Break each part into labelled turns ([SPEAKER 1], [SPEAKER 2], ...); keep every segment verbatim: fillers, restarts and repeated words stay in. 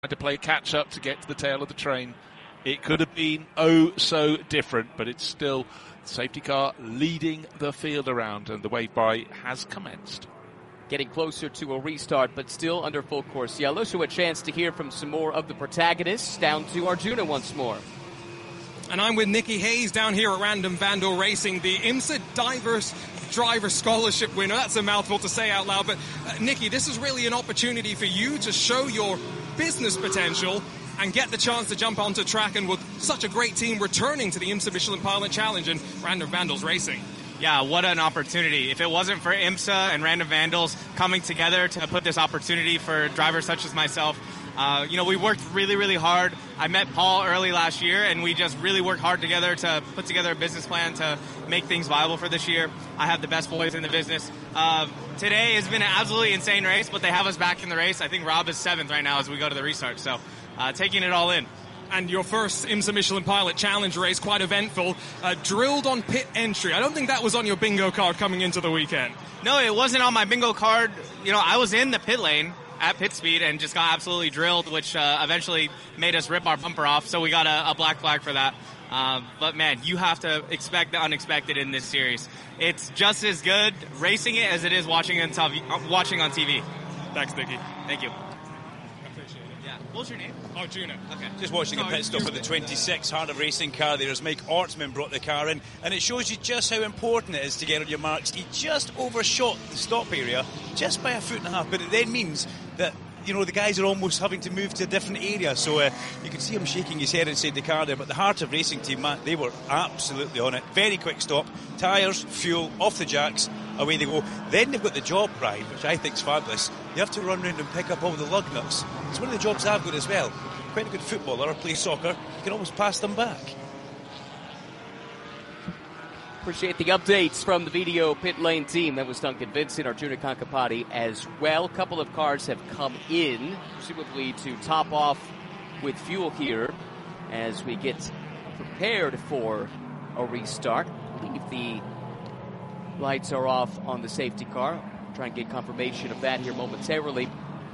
[SPEAKER 1] to play catch up to get to the tail of the train. It could have been oh so different, but it's still safety car leading the field around, and the wave by has commenced.
[SPEAKER 2] Getting closer to a restart, but still under full course yellow, so a chance to hear from some more of the protagonists. Down to Arjuna once more.
[SPEAKER 3] And I'm with Nicky Hayes down here at Random Vandal Racing, the IMSA Divers Driver Scholarship winner. That's a mouthful to say out loud, but uh, Nicky, this is really an opportunity for you to show your business potential and get the chance to jump onto track, and with such a great team returning to the IMSA Michelin Pilot Challenge and Random Vandals Racing.
[SPEAKER 4] Yeah, what an opportunity. If it wasn't for IMSA and Random Vandals coming together to put this opportunity for drivers such as myself, uh, you know, we worked really, really hard. I met Paul early last year, and we just really worked hard together to put together a business plan to make things viable for this year. I have the best boys in the business. Uh, today has been an absolutely insane race, but they have us back in the race. I think Rob is seventh right now as we go to the restart, so uh, taking it all in.
[SPEAKER 3] And your first IMSA Michelin Pilot Challenge race, quite eventful, uh, drilled on pit entry. I don't think that was on your bingo card coming into the weekend.
[SPEAKER 4] No, it wasn't on my bingo card. You know, I was in the pit lane at pit speed and just got absolutely drilled, which uh, eventually made us rip our bumper off, so we got a, a black flag for that. Um, but, man, you have to expect the unexpected in this series. It's just as good racing it as it is watching, on T V, watching on T V.
[SPEAKER 3] Thanks, Nicky.
[SPEAKER 4] Thank you.
[SPEAKER 3] I appreciate it.
[SPEAKER 4] Yeah. What's your name?
[SPEAKER 3] Arjuna.
[SPEAKER 4] Okay.
[SPEAKER 5] Just watching a pit stop of the twenty-six Heart of Racing car there as Mike Ortman brought the car in, and it shows you just how important it is to get on your marks. He just overshot the stop area just by a foot and a half, but it then means that, you know, the guys are almost having to move to a different area, so uh, you can see him shaking his head inside the car there. But the Heart of Racing team, Matt, they were absolutely on it. Very quick stop, tyres, fuel, off the jacks, away they go. Then they've got the job ride, which I think is fabulous. You have to run around and pick up all the lug nuts. It's one of the jobs I've got as well. Quite a good footballer or play soccer, you can always pass them back.
[SPEAKER 2] Appreciate the updates from the video pit lane team. That was Duncan Vincent, Arjuna Kankapati as well. A couple of cars have come in, presumably to top off with fuel here as we get prepared for a restart. I believe the lights are off on the safety car. I'll try and get confirmation of that here momentarily.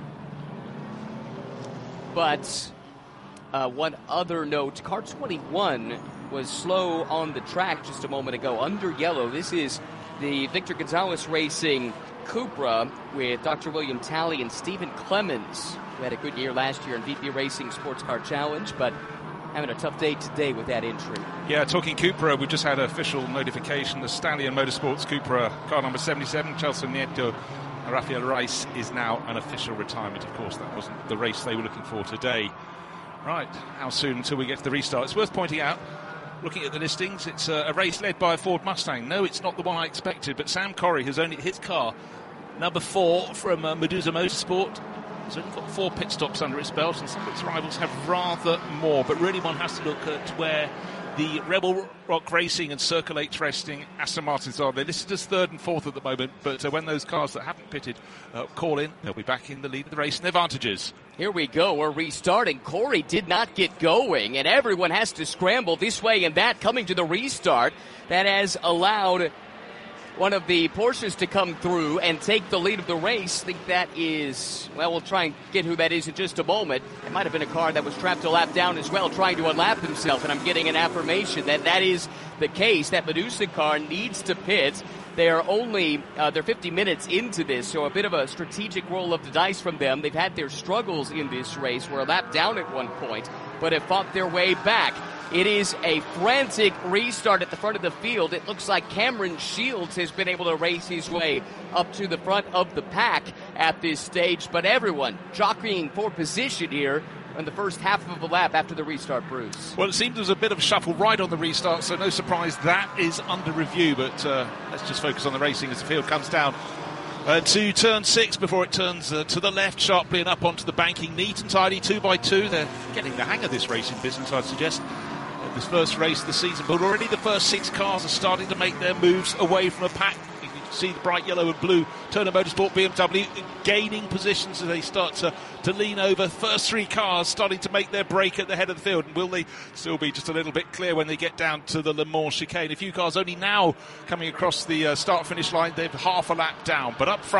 [SPEAKER 2] But uh, one other note, car twenty-one was slow on the track just a moment ago, under yellow. This is the Victor Gonzalez Racing Cupra with Doctor William Talley and Stephen Clemens, who had a good year last year in V P Racing Sports Car Challenge, but having a tough day today with that entry.
[SPEAKER 1] Yeah, talking Cupra, we just had official notification. The Stallion Motorsports Cupra, car number seventy-seven, Chelsea Nieto, Rafael Rice, is now an official retirement. Of course, that wasn't the race they were looking for today. Right, how soon until we get to the restart? It's worth pointing out, looking at the listings, it's a, a race led by a Ford Mustang. No, it's not the one I expected, but Sam Corrie has only his car, number four from uh, Medusa Motorsport. He's only got four pit stops under its belt, and some of its rivals have rather more. But really, one has to look at where the Rebel Rock Racing and Circle H Racing Aston Martins are. They're listed as third and fourth at the moment, but uh, when those cars that haven't pitted uh, call in, they'll be back in the lead of the race and advantages.
[SPEAKER 2] Here we go. We're restarting. Corey did not get going, and everyone has to scramble this way and that coming to the restart. That has allowed one of the Porsches to come through and take the lead of the race. I think that is, well, we'll try and get who that is in just a moment. It might have been a car that was trapped a lap down as well, trying to unlap himself, and I'm getting an affirmation that that is the case. That Medusa car needs to pit. They are only, uh, they're fifty minutes into this, so a bit of a strategic roll of the dice from them. They've had their struggles in this race. We're a lap down at one point, but have fought their way back. It is a frantic restart at the front of the field. It looks like Cameron Shields has been able to race his way up to the front of the pack at this stage, but everyone jockeying for position here in the first half of the lap after the restart, Bruce.
[SPEAKER 1] Well, it seemed there was a bit of a shuffle right on the restart, so no surprise that is under review, but uh, let's just focus on the racing as the field comes down uh, to turn six before it turns uh, to the left sharply and up onto the banking. Neat and tidy, two by two. They're getting the hang of this racing business, I'd suggest. This first race of the season, but already the first six cars are starting to make their moves away from a pack. You can see the bright yellow and blue Turner Motorsport B M W gaining positions as they start to, to lean over. First three cars starting to make their break at the head of the field, and will they still be just a little bit clear when they get down to the Le Mans chicane? A few cars only now coming across the uh, start-finish line. They're half a lap down, but up front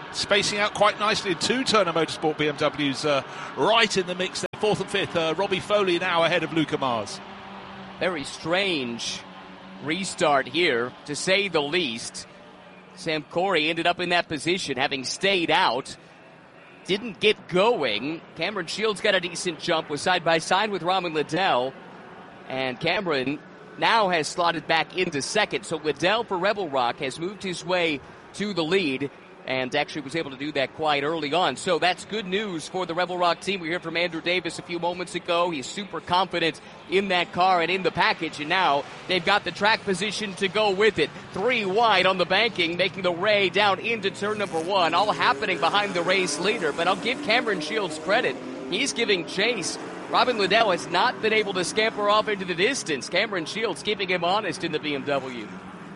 [SPEAKER 1] spacing out quite nicely. Two Turner Motorsport B M Ws uh, right in the mix there. Fourth and fifth. Uh, Robbie Foley now ahead of Luca Mars.
[SPEAKER 2] Very strange restart here, to say the least. Sam Corey ended up in that position, having stayed out. Didn't get going. Cameron Shields got a decent jump, was side by side with Robin Liddell. And Cameron now has slotted back into second. So Liddell for Rebel Rock has moved his way to the lead and actually was able to do that quite early on. So that's good news for the Rebel Rock team. We heard from Andrew Davis a few moments ago. He's super confident in that car and in the package, and now they've got the track position to go with it. Three wide on the banking, making the Ray down into turn number one, all happening behind the race leader. But I'll give Cameron Shields credit. He's giving chase. Robin Liddell has not been able to scamper off into the distance. Cameron Shields keeping him honest in the B M W.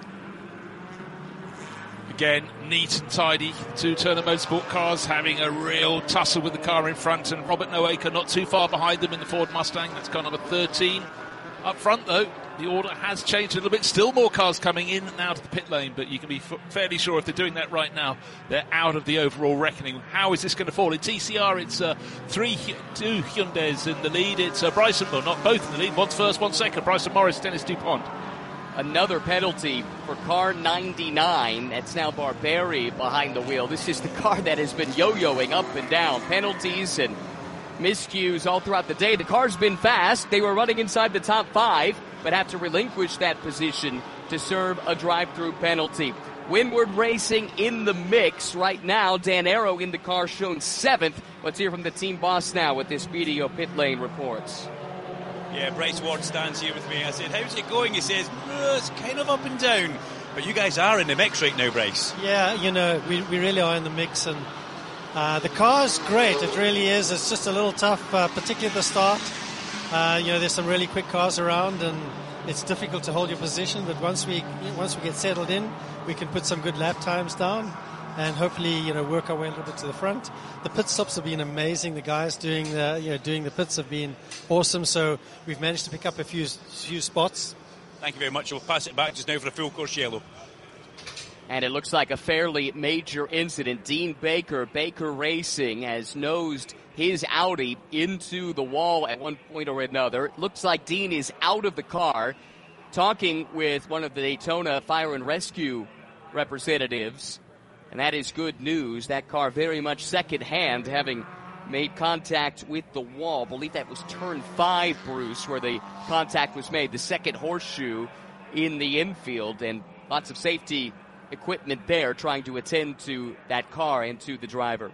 [SPEAKER 1] Again, neat and tidy. Two Turner Motorsport cars having a real tussle with the car in front, and Robert Noaker not too far behind them in the Ford Mustang. That's car number thirteen. Up front, though, the order has changed a little bit. Still more cars coming in and out of the pit lane, but you can be f- fairly sure if they're doing that right now, they're out of the overall reckoning. How is this going to fall? In T C R, it's uh, three, two Hyundais in the lead. It's uh, Bryson, well, not both in the lead. One's first, one second. Bryson Morris, Dennis DuPont.
[SPEAKER 2] Another penalty for car ninety-nine. That's now Barberi behind the wheel. This is the car that has been yo-yoing up and down. Penalties and miscues all throughout the day. The car's been fast. They were running inside the top five, but have to relinquish that position to serve a drive-through penalty. Windward Racing in the mix right now. Dan Arrow in the car shown seventh. Let's hear from the team boss now with this video pit lane reports.
[SPEAKER 5] Yeah, Bryce Ward stands here with me. I said, how's it going? He says, oh, it's kind of up and down. But you guys are in the mix right now, Bryce.
[SPEAKER 6] Yeah, you know, we, we really are in the mix. And uh, the car's great. It really is. It's just a little tough, uh, particularly at the start. Uh, you know, there's some really quick cars around, and it's difficult to hold your position. But once we once we get settled in, we can put some good lap times down and hopefully, you know, work our way a little bit to the front. The pit stops have been amazing. The guys doing the, you know, doing the pits have been awesome. So we've managed to pick up a few few spots.
[SPEAKER 5] Thank you very much. We'll pass it back just now for a full course yellow.
[SPEAKER 2] And it looks like a fairly major incident. Dean Baker, Baker Racing, has nosed his Audi into the wall at one point or another. It looks like Dean is out of the car, talking with one of the Daytona Fire and Rescue representatives. And that is good news. That car very much second-hand, having made contact with the wall. I believe that was turn five, Bruce, where the contact was made. The second horseshoe in the infield, and lots of safety equipment there trying to attend to that car and to the driver.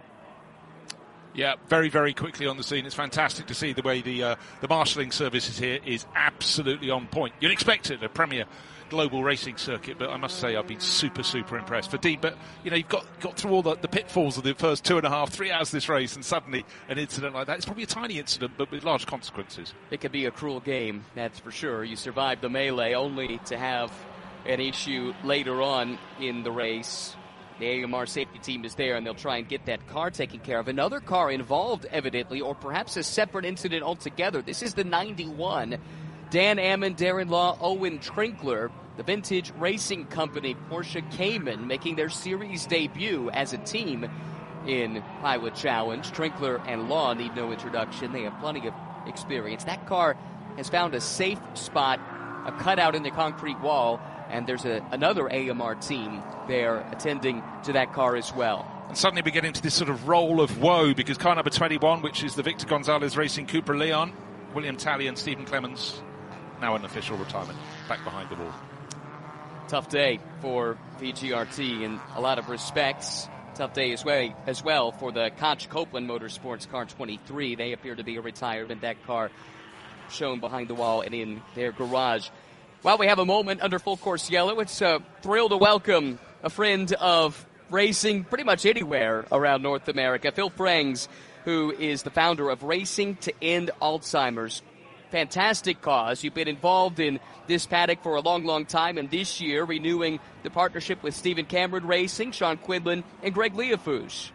[SPEAKER 1] Yeah, very, very quickly on the scene. It's fantastic to see the way the uh, the marshalling services here is absolutely on point. You'd expect it, a premier global racing circuit, but I must say I've been super, super impressed. For Dean, but, you know, you've got got through all the, the pitfalls of the first two and a half, three hours of this race, and suddenly an incident like that. It's probably a tiny incident, but with large consequences.
[SPEAKER 2] It could be a cruel game, that's for sure. You survive the melee only to have an issue later on in the race. The A M R safety team is there, and they'll try and get that car taken care of. Another car involved, evidently, or perhaps a separate incident altogether. This is the ninety-one. Dan Ammon, Darren Law, Owen Trinkler, the vintage racing company Porsche Cayman, making their series debut as a team in Pilot Challenge. Trinkler and Law need no introduction. They have plenty of experience. That car has found a safe spot, a cutout in the concrete wall, and there's a, another A M R team there attending to that car as well.
[SPEAKER 1] And suddenly we get into this sort of roll of woe, because car number twenty-one, which is the Victor Gonzalez Racing Cooper Leon, William Talley and Stephen Clemens, now an official retirement, back behind the wall.
[SPEAKER 2] Tough day for V G R T in a lot of respects. Tough day as well, as well for the Koch Copeland Motorsports car twenty-three. They appear to be a retirement. That car shown behind the wall and in their garage. While we have a moment under full course yellow, it's a thrill to welcome a friend of racing pretty much anywhere around North America, Phil Frangs, who is the founder of Racing to End Alzheimer's. Fantastic cause. You've been involved in this paddock for a long, long time, and this year renewing the partnership with Stephen Cameron Racing, Sean Quinlan, and Greg Leafouche.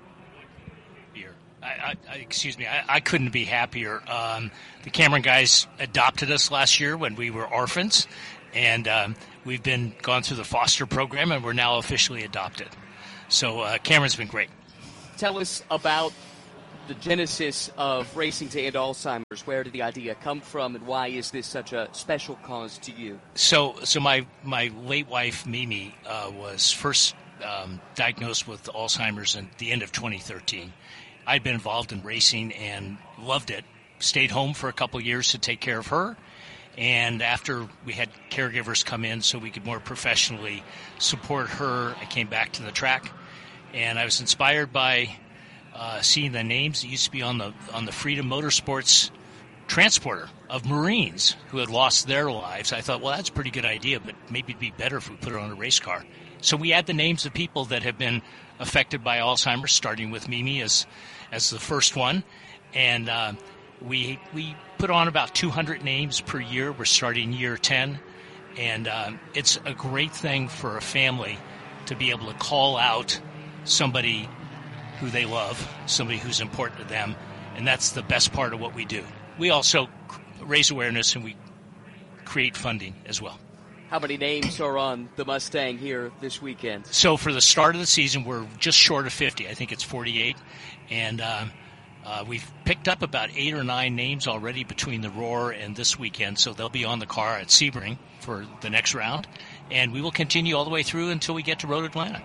[SPEAKER 7] I, I, excuse me, I, I couldn't be happier. Um, the Cameron guys adopted us last year when we were orphans, and um, we've been gone through the foster program, and we're now officially adopted. So uh, Cameron's been great.
[SPEAKER 2] tell us about the genesis of Racing to End Alzheimer's. Where did the idea come from, and why is this such a special cause to you?
[SPEAKER 7] So, so my my late wife Mimi uh, was first um, diagnosed with Alzheimer's at the end of twenty thirteen. I'd been involved in racing and loved it. Stayed home for a couple of years to take care of her, and after we had caregivers come in so we could more professionally support her, I came back to the track, and I was inspired by Uh, seeing the names that used to be on the on the Freedom Motorsports transporter of Marines who had lost their lives. I thought, well, that's a pretty good idea, but maybe it'd be better if we put it on a race car. So we add the names of people that have been affected by Alzheimer's, starting with Mimi as as the first one, and uh, we we put on about two hundred names per year. We're starting year ten, and um, it's a great thing for a family to be able to call out somebody who they love, somebody who's important to them, and that's the best part of what we do. We also raise awareness and we create funding as well.
[SPEAKER 2] How many names are on the Mustang here this weekend?
[SPEAKER 7] So for the start of the season, we're just short of fifty. I think it's forty-eight, and uh, uh, we've picked up about eight or nine names already between the Roar and this weekend, so they'll be on the car at Sebring for the next round, and we will continue all the way through until we get to Road Atlanta.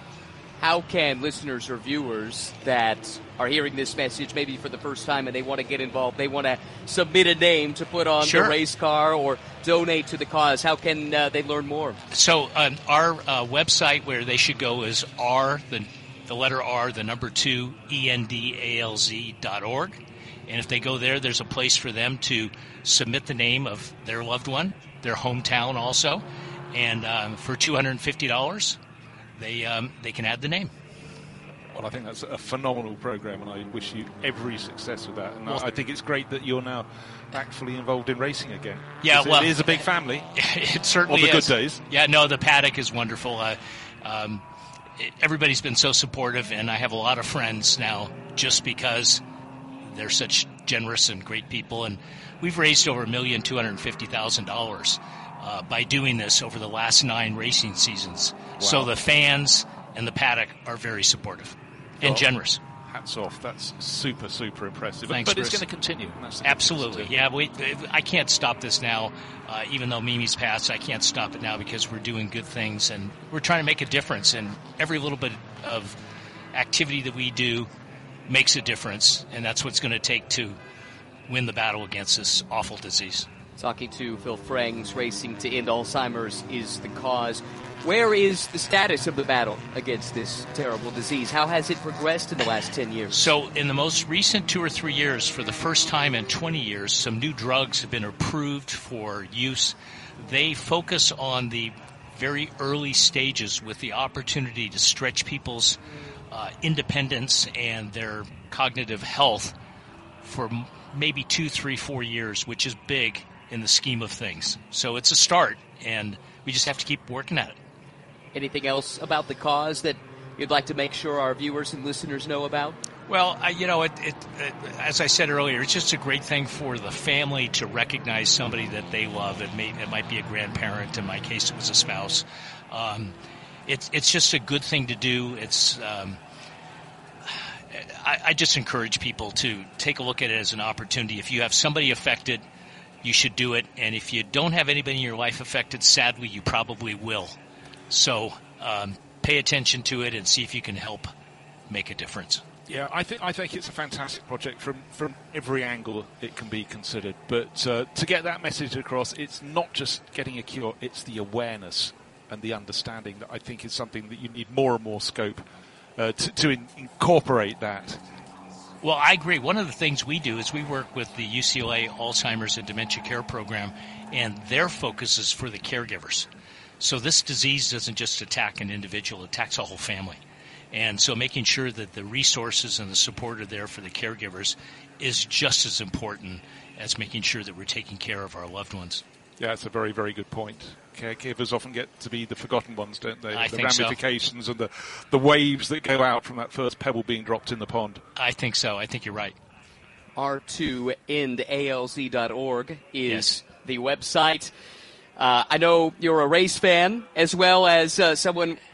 [SPEAKER 2] How can listeners or viewers that are hearing this message maybe for the first time and they want to get involved, they want to submit a name to put on
[SPEAKER 7] sure.
[SPEAKER 2] the race car or donate to the cause, how can uh, they learn more?
[SPEAKER 7] So um, our uh, website where they should go is R, the, the letter R, the number two, E N D A L Z dot org. And if they go there, there's a place for them to submit the name of their loved one, their hometown also. And um, for two hundred fifty dollars, They um, they can add the name.
[SPEAKER 1] Well, I think that's a phenomenal program, and I wish you every success with that. And
[SPEAKER 7] well,
[SPEAKER 1] I think it's great that you're now back fully involved in racing again.
[SPEAKER 7] Yeah, well,
[SPEAKER 1] it is a big family.
[SPEAKER 7] It certainly is.
[SPEAKER 1] On the good days.
[SPEAKER 7] Yeah, no, the paddock is wonderful. Uh, um, it, everybody's been so supportive, and I have a lot of friends now just because they're such generous and great people. And we've raised over a million two hundred fifty thousand dollars. Uh, by doing this over the last nine racing seasons. Wow. So the fans and the paddock are very supportive and well, generous.
[SPEAKER 1] Hats off. That's super, super impressive.
[SPEAKER 7] Thanks,
[SPEAKER 1] but
[SPEAKER 7] Chris.
[SPEAKER 1] It's going to continue. That's
[SPEAKER 7] Absolutely. Yeah, we, I can't stop this now. Uh, even though Mimi's passed, I can't stop it now because we're doing good things and we're trying to make a difference. And every little bit of activity that we do makes a difference. And that's what's going to take to win the battle against this awful disease.
[SPEAKER 2] Talking to Phil Frangs, Racing to End Alzheimer's is the cause. Where is the status of the battle against this terrible disease? How has it progressed in the last ten years?
[SPEAKER 7] So in the most recent two or three years, for the first time in twenty years, some new drugs have been approved for use. They focus on the very early stages with the opportunity to stretch people's uh, independence and their cognitive health for maybe two, three, four years, which is big in the scheme of things. So it's a start, and we just have to keep working at it.
[SPEAKER 2] Anything else about the cause that you'd like to make sure our viewers and listeners know about?
[SPEAKER 7] Well, I, you know, it, it, it, as I said earlier, it's just a great thing for the family to recognize somebody that they love. It, may, it might be a grandparent. In my case, it was a spouse. Um, it's it's just a good thing to do. It's um, I, I just encourage people to take a look at it as an opportunity. If you have somebody affected, you should do it. And if you don't have anybody in your life affected, sadly, you probably will. So um, pay attention to it and see if you can help make a difference.
[SPEAKER 1] Yeah, I think I think it's a fantastic project from, from every angle it can be considered. But uh, to get that message across, it's not just getting a cure, it's the awareness and the understanding that I think is something that you need more and more scope uh, to, to in, incorporate that.
[SPEAKER 7] Well, I agree. One of the things we do is we work with the U C L A Alzheimer's and Dementia Care Program, and their focus is for the caregivers. So this disease doesn't just attack an individual, it attacks a whole family. And so making sure that the resources and the support are there for the caregivers is just as important as making sure that we're taking care of our loved ones.
[SPEAKER 1] Yeah, that's a very, very good point. Caregivers often get to be the forgotten ones, don't they?
[SPEAKER 7] I
[SPEAKER 1] the
[SPEAKER 7] think
[SPEAKER 1] ramifications
[SPEAKER 7] so.
[SPEAKER 1] and the, the waves that go out from that first pebble being dropped in the pond.
[SPEAKER 7] I think so. I think you're right.
[SPEAKER 2] R two end A L Z dot org is
[SPEAKER 7] yes.
[SPEAKER 2] the website. Uh, I know you're a race fan as well as uh, someone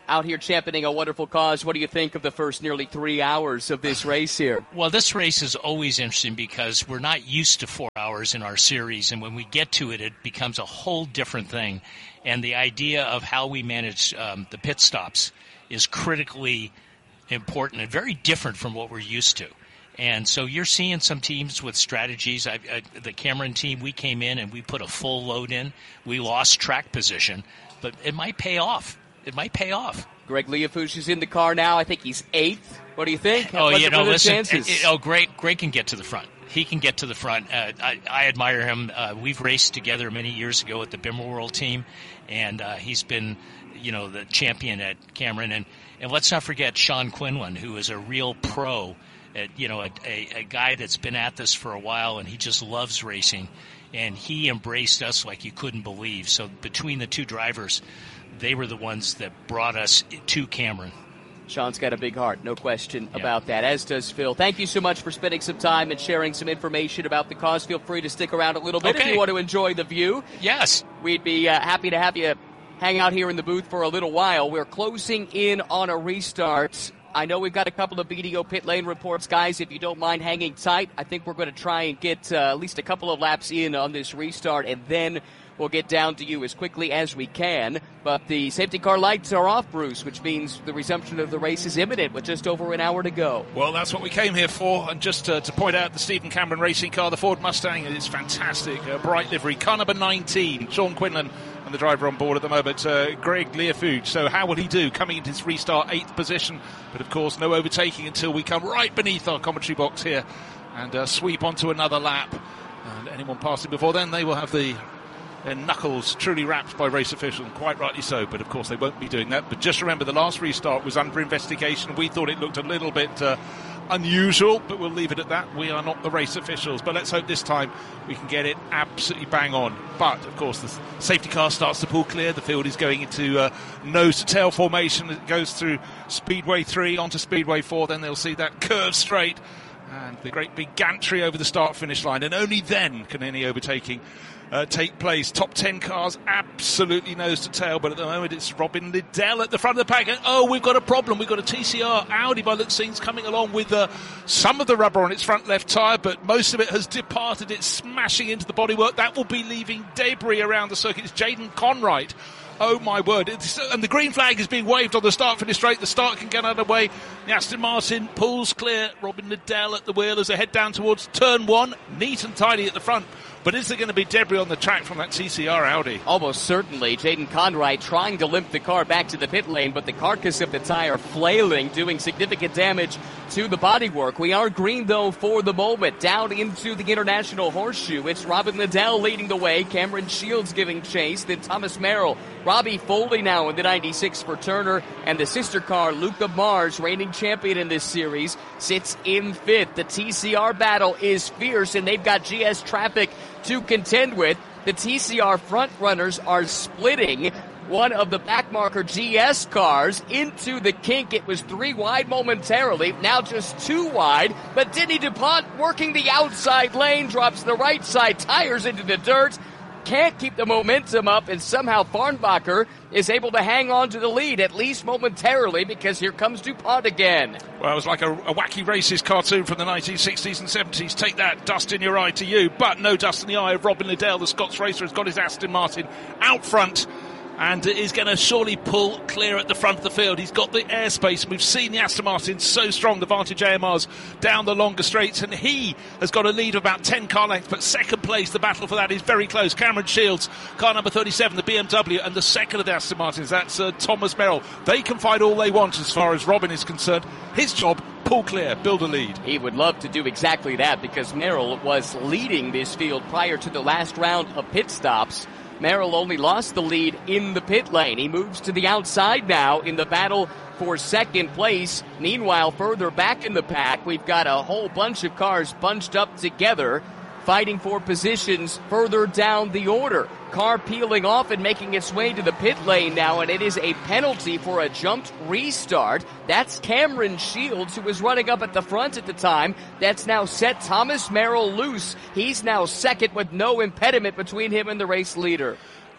[SPEAKER 2] out here championing a wonderful cause. What do you think of the first nearly three hours of this race here?
[SPEAKER 7] Well, this race is always interesting because we're not used to four hours in our series, and when we get to it, it becomes a whole different thing. And the idea of how we manage um, the pit stops is critically important and very different from what we're used to. And so you're seeing some teams with strategies. I, I, the Cameron team, we came in and we put a full load in. We lost track position, but it might pay off. It might pay off.
[SPEAKER 2] Greg Leofouche is in the car now. I think he's eighth. What do you think?
[SPEAKER 7] Oh,
[SPEAKER 2] what,
[SPEAKER 7] you know,
[SPEAKER 2] what are the
[SPEAKER 7] listen.
[SPEAKER 2] chances?
[SPEAKER 7] It, it, oh, Greg, Greg can get to the front. He can get to the front. Uh, I, I admire him. Uh, we've raced together many years ago at the Bimmer World team, and uh, he's been, you know, the champion at Cameron. And, and let's not forget Sean Quinlan, who is a real pro. Uh, you know, a, a, a guy that's been at this for a while, and he just loves racing. And he embraced us like you couldn't believe. So between the two drivers, they were the ones that brought us to Cameron.
[SPEAKER 2] Sean's got a big heart, no question
[SPEAKER 7] yeah.
[SPEAKER 2] about that, as does Phil. Thank you so much for spending some time and sharing some information about the cause. Feel free to stick around a little bit
[SPEAKER 7] okay.
[SPEAKER 2] if you want to enjoy the view.
[SPEAKER 7] Yes.
[SPEAKER 2] We'd be uh, happy to have you hang out here in the booth for a little while. We're closing in on a restart. I know we've got a couple of B D O pit lane reports, guys. If you don't mind hanging tight, I think we're going to try and get uh, at least a couple of laps in on this restart, and then we'll get down to you as quickly as we can. But the safety car lights are off, Bruce, which means the resumption of the race is imminent with just over an hour to go.
[SPEAKER 1] Well, that's what we came here for. And just uh, to point out the Stephen Cameron racing car, the Ford Mustang, is fantastic. A bright livery. Car number nineteen, Sean Quinlan, and the driver on board at the moment, uh, Greg Leofouche. So how will he do coming into his restart, eighth position? But, of course, no overtaking until we come right beneath our commentary box here and uh, sweep onto another lap. And anyone passing before then, they will have the their knuckles truly wrapped by race officials, and quite rightly so. But, of course, they won't be doing that. But just remember, the last restart was under investigation. We thought it looked a little bit uh, unusual, but we'll leave it at that. We are not the race officials. But let's hope this time we can get it absolutely bang on. But, of course, the safety car starts to pull clear. The field is going into uh, nose-to-tail formation. It goes through Speedway three onto Speedway four. Then they'll see that curve straight and the great big gantry over the start-finish line. And only then can any overtaking Uh, take place. Top ten cars absolutely nose to tail, but at the moment it's Robin Liddell at the front of the pack. And, oh, we've got a problem. We've got a T C R Audi by looks things coming along with uh, some of the rubber on its front left tyre, but most of it has departed. It's smashing into the bodywork. That will be leaving debris around the circuit. It's Jaden Conwright. Oh, my word. It's, and the green flag is being waved on the start-finish straight. The start can get out of the way. The Aston Martin pulls clear. Robin Liddell at the wheel as they head down towards turn one. Neat and tidy at the front. But is there going to be debris on the track from that T C R Audi?
[SPEAKER 2] Almost certainly. Jaden Conwright trying to limp the car back to the pit lane, but the carcass of the tire flailing, doing significant damage to the bodywork. We are green, though, for the moment. Down into the International Horseshoe. It's Robin Liddell leading the way. Cameron Shields giving chase. Then Thomas Merrill. Robbie Foley now in the ninety-six for Turner. And the sister car, Luca Mars, reigning champion in this series, sits in fifth. The T C R battle is fierce, and they've got G S Traffic to contend with. The T C R front runners are splitting one of the backmarker G S cars into the kink. It was three wide momentarily, now just two wide, but Denny DuPont working the outside lane, drops the right side tires into the dirt, can't keep the momentum up, and somehow Farnbacher is able to hang on to the lead, at least momentarily, because here comes DuPont again.
[SPEAKER 1] Well, it was like a, a wacky races cartoon from the nineteen sixties and seventies. Take that, dust in your eye to you, but no dust in the eye of Robin Liddell. The Scots racer has got his Aston Martin out front and is going to surely pull clear at the front of the field. He's got the airspace. We've seen the Aston Martin so strong, the Vantage A M Rs down the longer straights, and he has got a lead of about ten car lengths, but second place, the battle for that is very close. Cameron Shields, car number thirty-seven, the B M W, and the second of the Aston Martins, that's uh, Thomas Merrill. They can fight all they want as far as Robin is concerned. His job, pull clear, build a lead.
[SPEAKER 2] He would love to do exactly that, because Merrill was leading this field prior to the last round of pit stops. Merrill only lost the lead in the pit lane. He moves to the outside now in the battle for second place. Meanwhile, further back in the pack, we've got a whole bunch of cars bunched up together, fighting for positions further down the order. Car peeling off and making its way to the pit lane now, and it is a penalty for a jumped restart. That's Cameron Shields, who was running up at the front at the time. That's now set Thomas Merrill loose. He's now second with no impediment between him and the race leader.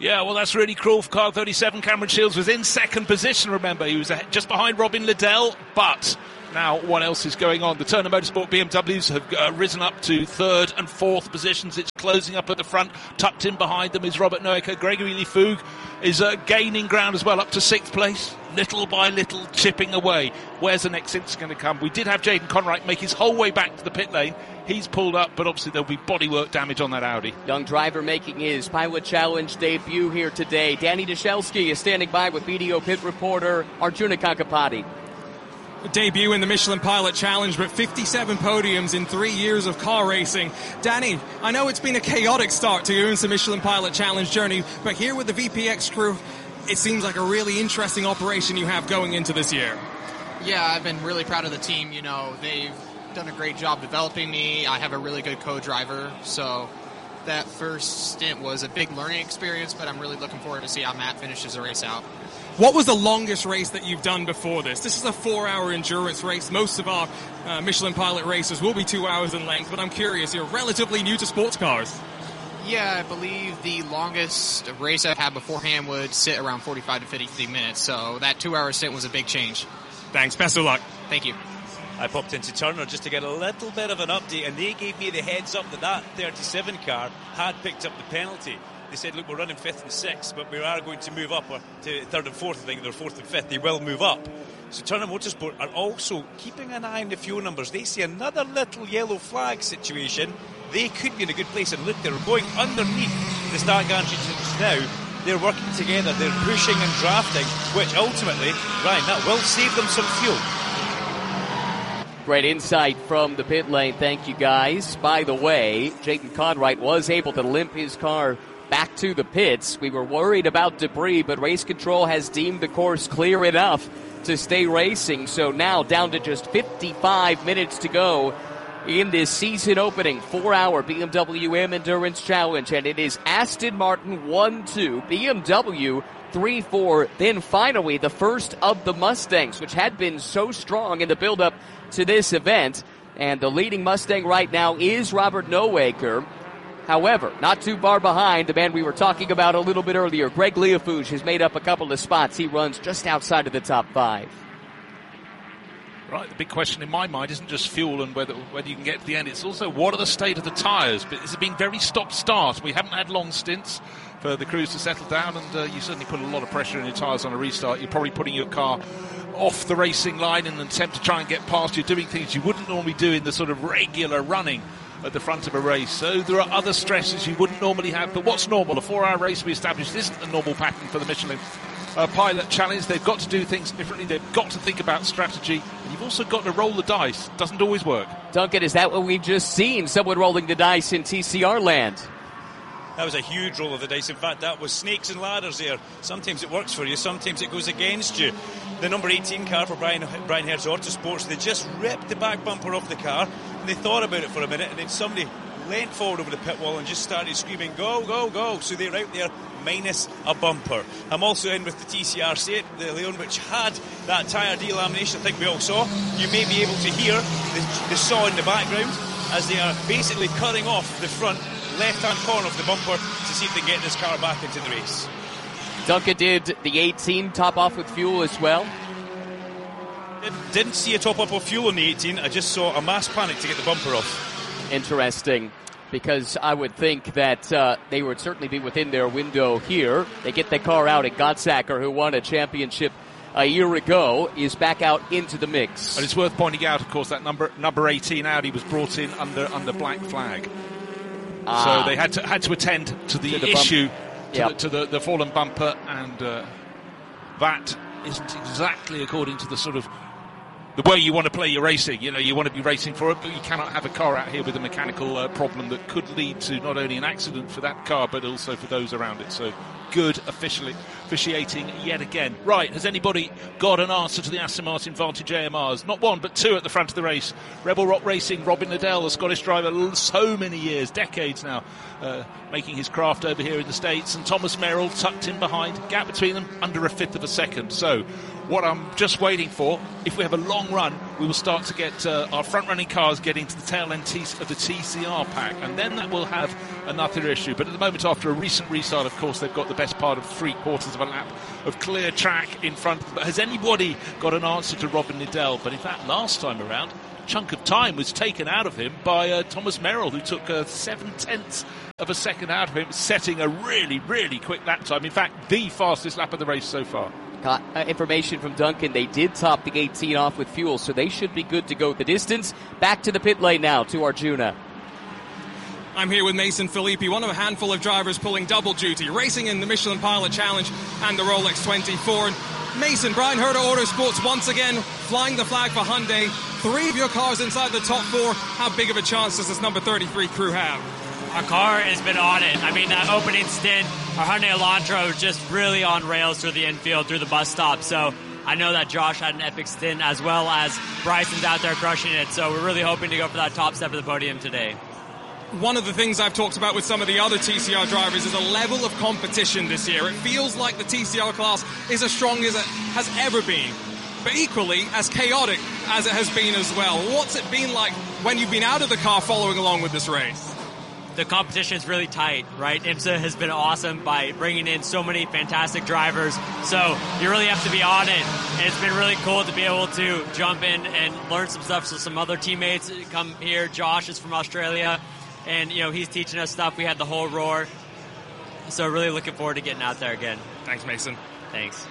[SPEAKER 1] Yeah, well, that's really cruel for car thirty-seven. Cameron Shields was in second position, remember. He was just behind Robin Liddell, but now what else is going on? The Turner Motorsport B M Ws have uh, risen up to third and fourth positions. It's closing up at the front. Tucked in behind them is Robert Noecker. Gregory Lee Foog is uh, gaining ground as well, up to sixth place. Little by little, chipping away. Where's the next stint going to come? We did have Jaden Conright make his whole way back to the pit lane. He's pulled up, but obviously there'll be bodywork damage on that Audi.
[SPEAKER 2] Young driver making his Pilot Challenge debut here today. Danny Dashelski is standing by with B D O pit reporter Arjuna Kankapati.
[SPEAKER 3] Debut in the Michelin Pilot Challenge, but fifty-seven podiums in three years of car racing. Danny, I know it's been a chaotic start to your IMSA Michelin Pilot Challenge journey, but here with the V P X crew, it seems like a really interesting operation you have going into this year.
[SPEAKER 8] Yeah, I've been really proud of the team. You know, they've done a great job developing me. I have a really good co-driver, so that first stint was a big learning experience, but I'm really looking forward to see how Matt finishes the race out.
[SPEAKER 3] What was the longest race that you've done before this? This is a four-hour endurance race. Most of our uh, Michelin Pilot races will be two hours in length, but I'm curious, you're relatively new to sports cars.
[SPEAKER 8] Yeah, I believe the longest race I've had beforehand would sit around forty-five to fifty minutes, so that two-hour stint was a big change.
[SPEAKER 3] Thanks, best of luck.
[SPEAKER 8] Thank you.
[SPEAKER 5] I popped into Turner just to get a little bit of an update, and they gave me the heads up that that thirty-seven car had picked up the penalty. They said, look, we're running fifth and sixth, but we are going to move up to third and fourth. I think they're fourth and fifth. They will move up. So Turner Motorsport are also keeping an eye on the fuel numbers. They see another little yellow flag situation. They could be in a good place. And look, they're going underneath the start gantry just now. They're working together. They're pushing and drafting, which ultimately, Ryan, that will save them some fuel.
[SPEAKER 2] Great insight from the pit lane. Thank you, guys. By the way, Jaden Conright was able to limp his car back to the pits. We were worried about debris, but race control has deemed the course clear enough to stay racing. So now down to just fifty-five minutes to go in this season opening four-hour B M W M Endurance Challenge. And it is Aston Martin one two, B M W three four, then finally the first of the Mustangs, which had been so strong in the build-up to this event. And the leading Mustang right now is Robert Noecker. However, not too far behind, the man we were talking about a little bit earlier, Greg Leofouge, has made up a couple of spots. He runs just outside of the top five.
[SPEAKER 1] Right, the big question in my mind isn't just fuel and whether whether you can get to the end. It's also what are the state of the tyres. But it's been very stop-start. We haven't had long stints for the crews to settle down, and uh, you certainly put a lot of pressure in your tyres on a restart. You're probably putting your car off the racing line in an attempt to try and get past. You're doing things you wouldn't normally do in the sort of regular running at the front of a race. So there are other stresses you wouldn't normally have. But what's normal? A four-hour race we established isn't a normal pattern for the Michelin uh, Pilot Challenge. They've got to do things differently. They've got to think about strategy. And you've also got to roll the dice. It doesn't always work.
[SPEAKER 2] Duncan, is that what we've just seen? Someone rolling the dice in T C R land.
[SPEAKER 5] That was a huge roll of the dice. In fact, that was snakes and ladders there. Sometimes it works for you, sometimes it goes against you. The number eighteen car for Brian, Brian Hertz Autosports, they just ripped the back bumper off the car, and they thought about it for a minute, and then somebody leant forward over the pit wall and just started screaming, go, go, go. So they're out there minus a bumper. I'm also in with the T C R set, the Leon, which had that tyre delamination I think we all saw. You may be able to hear the, the saw in the background as they are basically cutting off the front left-hand corner of the bumper to see if they can get this car back into the race.
[SPEAKER 2] Duncan, did the eighteen top off with fuel as well?
[SPEAKER 5] Didn't see a top up of fuel on the eighteen. I just saw a mass panic to get the bumper off.
[SPEAKER 2] Interesting, because I would think that uh, they would certainly be within their window here. They get the car out, and Gottsacker, who won a championship a year ago, is back out into the mix.
[SPEAKER 1] And it's worth pointing out, of course, that number number eighteen Audi was brought in under under black flag.
[SPEAKER 2] Ah.
[SPEAKER 1] So they had to had to attend to the,
[SPEAKER 2] To the
[SPEAKER 1] issue,
[SPEAKER 2] bump.
[SPEAKER 1] to,
[SPEAKER 2] Yep.
[SPEAKER 1] the, to the, the fallen bumper, and uh, that isn't exactly according to the sort of the way you want to play your racing. You know, you want to be racing for it, but you cannot have a car out here with a mechanical uh, problem that could lead to not only an accident for that car, but also for those around it. So good officially officiating yet again. Right, has anybody got an answer to the Aston Martin Vantage A M Rs? Not one, but two at the front of the race. Rebel Rock Racing, Robin Liddell, a Scottish driver, so many years, decades now, uh, making his craft over here in the States, and Thomas Merrill tucked in behind, gap between them under a fifth of a second. So what I'm just waiting for, if we have a long run, we will start to get uh, our front-running cars getting to the tail end t- of the T C R pack, and then that will have another issue. But at the moment, after a recent restart, of course, they've got the best part of three quarters of a lap of clear track in front. But has anybody got an answer to Robin Liddell? But in fact, last time around, a chunk of time was taken out of him by uh, Thomas Merrill, who took uh, seven-tenths of a second out of him, setting a really, really quick lap time. In fact, the fastest lap of the race so far.
[SPEAKER 2] Got uh, information from Duncan. They did top the eighteen off with fuel, so they should be good to go the distance. Back to the pit lane now to Arjuna.
[SPEAKER 3] I'm here with Mason Filippi, one of a handful of drivers pulling double duty, racing in the Michelin Pilot Challenge and the Rolex twenty-four. And Mason, Brian Herta Autosports once again flying the flag for Hyundai. Three of your cars inside the top four. How big of a chance does this number thirty-three crew have?
[SPEAKER 9] Our car has been on it. I mean, that opening stint, our Hyundai Elantra was just really on rails through the infield, through the bus stop. So I know that Josh had an epic stint, as well as Bryson's out there crushing it. So we're really hoping to go for that top step of the podium today.
[SPEAKER 3] One of the things I've talked about with some of the other T C R drivers is a level of competition this year. It feels like the T C R class is as strong as it has ever been, but equally as chaotic as it has been as well. What's it been like when you've been out of the car following along with this race?
[SPEAKER 9] The competition is really tight, right? IMSA has been awesome by bringing in so many fantastic drivers. So you really have to be on it. And it's been really cool to be able to jump in and learn some stuff. So some other teammates come here. Josh is from Australia, and you know he's teaching us stuff. We had the whole roar. So really looking forward to getting out there again.
[SPEAKER 3] Thanks, Mason.
[SPEAKER 9] Thanks.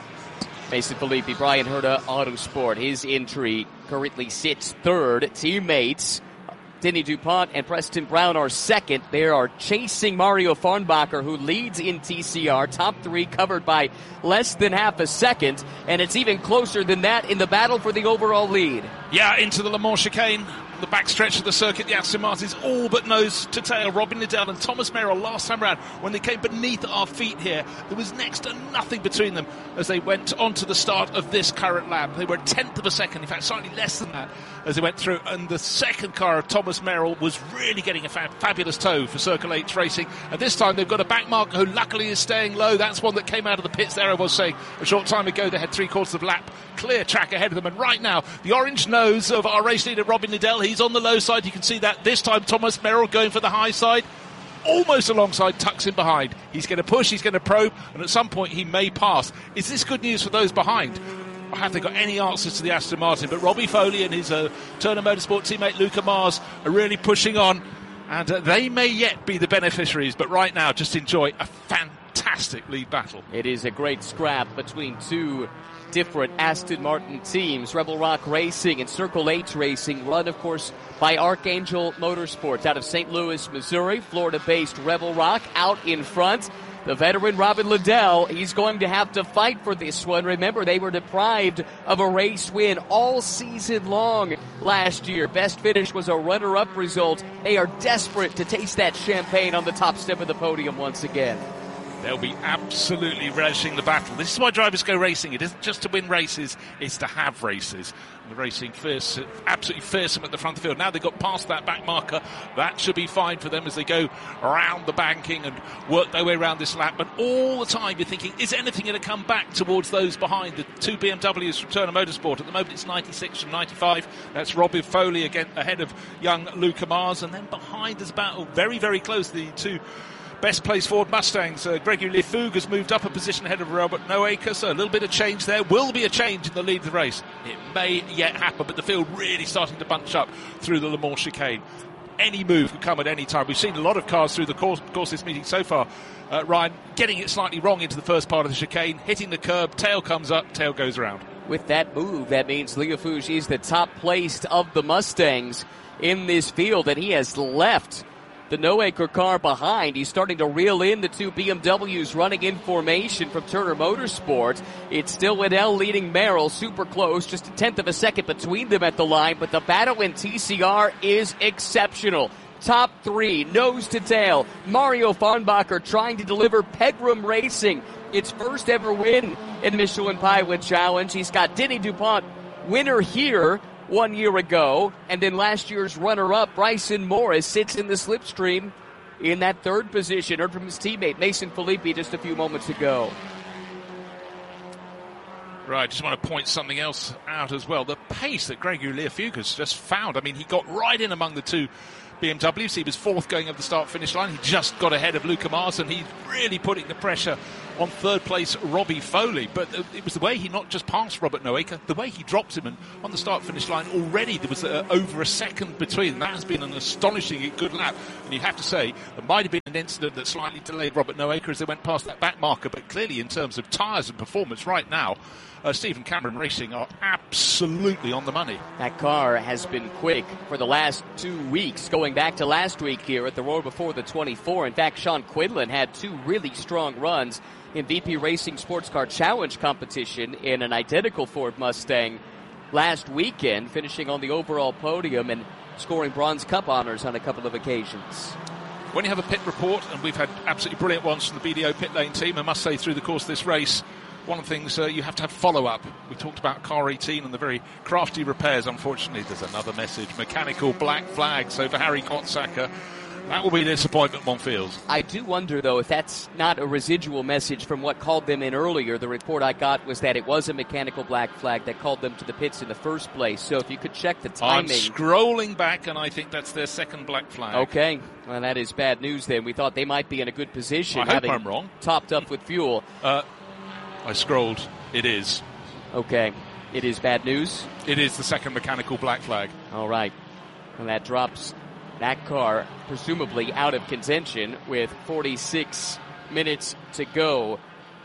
[SPEAKER 2] Mason Filippi, Brian Herta Autosport. His entry currently sits third. Teammates Denny DuPont and Preston Brown are second. They are chasing Mario Farnbacher, who leads in T C R. Top three covered by less than half a second, and it's even closer than that in the battle for the overall lead.
[SPEAKER 1] Yeah, into the Le Mans chicane. The backstretch of the circuit, the Aston Martins all but nose to tail. Robin Liddell and Thomas Merrill last time around, when they came beneath our feet here, there was next to nothing between them as they went on to the start of this current lap. They were a tenth of a second, in fact slightly less than that, as they went through. And the second car of Thomas Merrill was really getting a fa- fabulous tow for Circle H Racing. And this time they've got a back marker who luckily is staying low. That's one that came out of the pits there. I was saying a short time ago they had three quarters of lap clear track ahead of them. And right now, the orange nose of our race leader Robin Liddell, he's on the low side. You can see that this time Thomas Merrill going for the high side, almost alongside, tucks in behind. He's going to push, he's going to probe, and at some point he may pass. Is this good news for those behind? Or have they got any answers to the Aston Martin? But Robbie Foley and his uh, Turner Motorsport teammate Luca Mars are really pushing on, and uh, they may yet be the beneficiaries, but right now just enjoy a fantastic lead battle.
[SPEAKER 2] It is a great scrap between two different Aston Martin teams. Rebel Rock Racing and Circle H Racing, run of course by Archangel Motorsports out of Saint Louis, Missouri. Florida-based Rebel Rock out in front. The veteran Robin Liddell, he's going to have to fight for this one. Remember, they were deprived of a race win all season long last year. Best finish was a runner-up result. They are desperate to taste that champagne on the top step of the podium once again.
[SPEAKER 1] They'll be absolutely relishing the battle. This is why drivers go racing. It isn't just to win races, it's to have races. The racing fierce, absolutely fearsome at the front of the field. Now they've got past that back marker. That should be fine for them as they go around the banking and work their way around this lap. But all the time you're thinking, is anything going to come back towards those behind? The two B M Ws from Turner Motorsport. At the moment it's ninety-six from ninety-five. That's Robbie Foley again ahead of young Luca Mars. And then behind there's about oh, very, very close, the two best placed Ford Mustangs. Uh, Gregory Lefougue has moved up a position ahead of Robert Noaker, so a little bit of change there. Will be a change in the lead of the race. It may yet happen, but the field really starting to bunch up through the Le Mans chicane. Any move could come at any time. We've seen a lot of cars through the course, course of this meeting so far. Uh, Ryan, getting it slightly wrong into the first part of the chicane, hitting the curb, tail comes up, tail goes around.
[SPEAKER 2] With that move, that means Lefougue is the top placed of the Mustangs in this field, and he has left the Noaker car behind. He's starting to reel in the two B M Ws running in formation from Turner Motorsport. It's still Liddell leading Merrill, super close, just a tenth of a second between them at the line, but the battle in T C R is exceptional. Top three, nose to tail. Mario Farnbacher trying to deliver Pegram Racing its first ever win in Michelin Pilot Challenge. He's got Denny DuPont, winner here one year ago, and then last year's runner-up, Bryson Morris, sits in the slipstream in that third position. Heard from his teammate, Mason Filippi, just a few moments ago.
[SPEAKER 1] Right, just want to point something else out as well. The pace that Gregory Learfuge has just found. I mean, he got right in among the two B M Ws. He was fourth going over the start-finish line. He just got ahead of Luca Mars, and he's really putting the pressure on third place Robbie Foley. But it was the way he not just passed Robert Noaker, the way he dropped him, and on the start-finish line already there was uh, over a second between. That has been an astonishingly good lap. And you have to say, there might have been an incident that slightly delayed Robert Noaker as they went past that back marker. But clearly, in terms of tyres and performance right now, Uh, Stephen Cameron Racing are absolutely on the money.
[SPEAKER 2] That car has been quick for the last two weeks, going back to last week here at the Roar Before the twenty-four. In fact, Sean Quinlan had two really strong runs in V P Racing Sports Car Challenge competition in an identical Ford Mustang last weekend, finishing on the overall podium and scoring Bronze Cup honors on a couple of occasions.
[SPEAKER 1] When you have a pit report, and we've had absolutely brilliant ones from the B D O pit lane team, I must say through the course of this race, one of the things uh, you have to have follow-up. We talked about car eighteen and the very crafty repairs. Unfortunately, there's another message. Mechanical black flag. So for Harry Kotsacker, that will be a disappointment, one feels.
[SPEAKER 2] I do wonder, though, if that's not a residual message from what called them in earlier. The report I got was that it was a mechanical black flag that called them to the pits in the first place. So if you could check the timing.
[SPEAKER 1] I'm scrolling back, and I think that's their second black flag.
[SPEAKER 2] Okay. Well, that is bad news then. We thought they might be in a good position.
[SPEAKER 1] I hope
[SPEAKER 2] having
[SPEAKER 1] I'm wrong.
[SPEAKER 2] Topped up with fuel.
[SPEAKER 1] Uh, I scrolled. It is.
[SPEAKER 2] Okay. It is bad news?
[SPEAKER 1] It is the second mechanical black flag.
[SPEAKER 2] All right. And that drops that car presumably out of contention with forty-six minutes to go.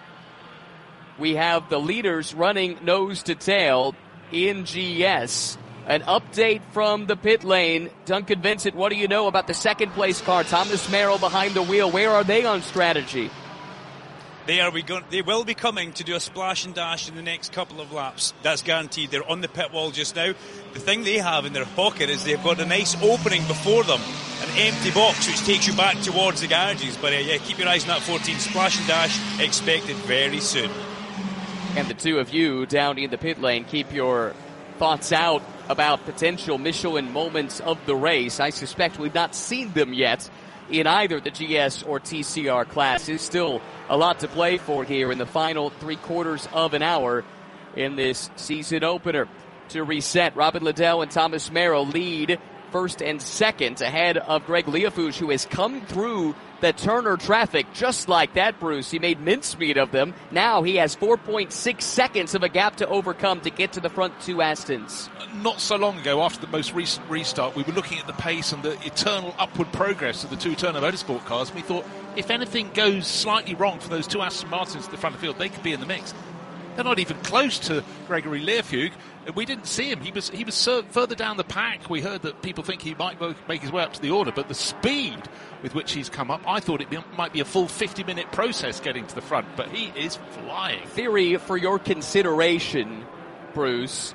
[SPEAKER 2] We have the leaders running nose to tail in G S. An update from the pit lane. Duncan Vincent, what do you know about the second place car? Thomas Merrill behind the wheel. Where are they on strategy?
[SPEAKER 5] They are. We go, they will be coming to do a splash and dash in the next couple of laps. That's guaranteed. They're on the pit wall just now. The thing they have in their pocket is they've got a nice opening before them, an empty box which takes you back towards the garages. But uh, yeah, keep your eyes on that fourteen. Splash and dash expected very soon.
[SPEAKER 2] And the two of you down in the pit lane, keep your thoughts out about potential Michelin moments of the race. I suspect we've not seen them yet in either the G S or T C R classes. Still a lot to play for here in the final three quarters of an hour in this season opener. To reset, Robin Liddell and Thomas Merrill lead first and second ahead of Greg Learfuge, who has come through the Turner traffic just like that, Bruce. He made mincemeat of them. Now he has four point six seconds of a gap to overcome to get to the front two Astons.
[SPEAKER 1] Not so long ago, after the most recent restart, we were looking at the pace and the eternal upward progress of the two Turner Motorsport cars, and we thought, if anything goes slightly wrong for those two Aston Martins at the front of the field, they could be in the mix. They're not even close to Gregory Learfuge. We didn't see him. He was he was further down the pack. We heard that people think he might make his way up to the order, but the speed with which he's come up, I thought it be, might be a full fifty-minute process getting to the front, but he is flying.
[SPEAKER 2] Theory for your consideration, Bruce.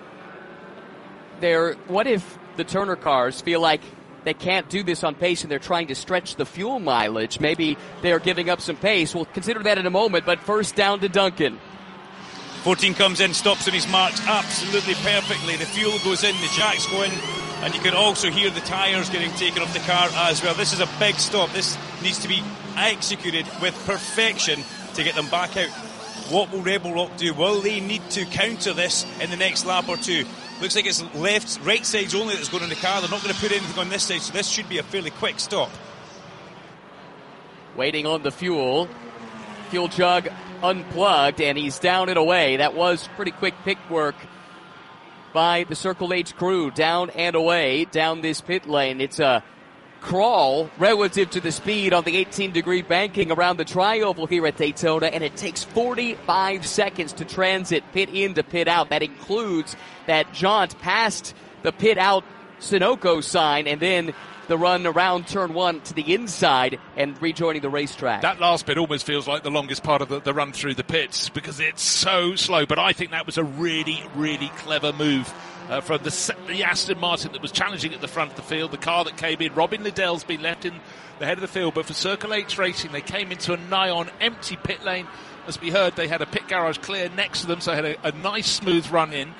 [SPEAKER 2] There, what if the Turner cars feel like they can't do this on pace and they're trying to stretch the fuel mileage? Maybe they're giving up some pace. We'll consider that in a moment, but first down to Duncan.
[SPEAKER 5] fourteen comes in, stops on his marks absolutely perfectly. The fuel goes in, the jacks go in, and you can also hear the tyres getting taken off the car as well. This is a big stop. This needs to be executed with perfection to get them back out. What will Rebel Rock do? Will they need to counter this in the next lap or two? Looks like it's left, right sides only that's going on the car. They're not going to put anything on this side, so this should be a fairly quick stop.
[SPEAKER 2] Waiting on the fuel. Fuel jug unplugged, and he's down and away. That was pretty quick pick work by the Circle H crew. Down and away down this pit lane. It's a crawl relative to the speed on the eighteen degree banking around the tri-oval here at Daytona, and it takes forty-five seconds to transit pit in to pit out. That includes that jaunt past the pit out Sunoco sign, and then the run around turn one to the inside and rejoining the racetrack.
[SPEAKER 1] That last bit almost feels like the longest part of the, the run through the pits because it's so slow, but I think that was a really, really clever move uh, from the, the Aston Martin that was challenging at the front of the field, the car that came in. Robin Liddell's been left in the head of the field, but for Circle H Racing, they came into a nigh-on empty pit lane. As we heard, they had a pit garage clear next to them, so they had a, a nice smooth run in.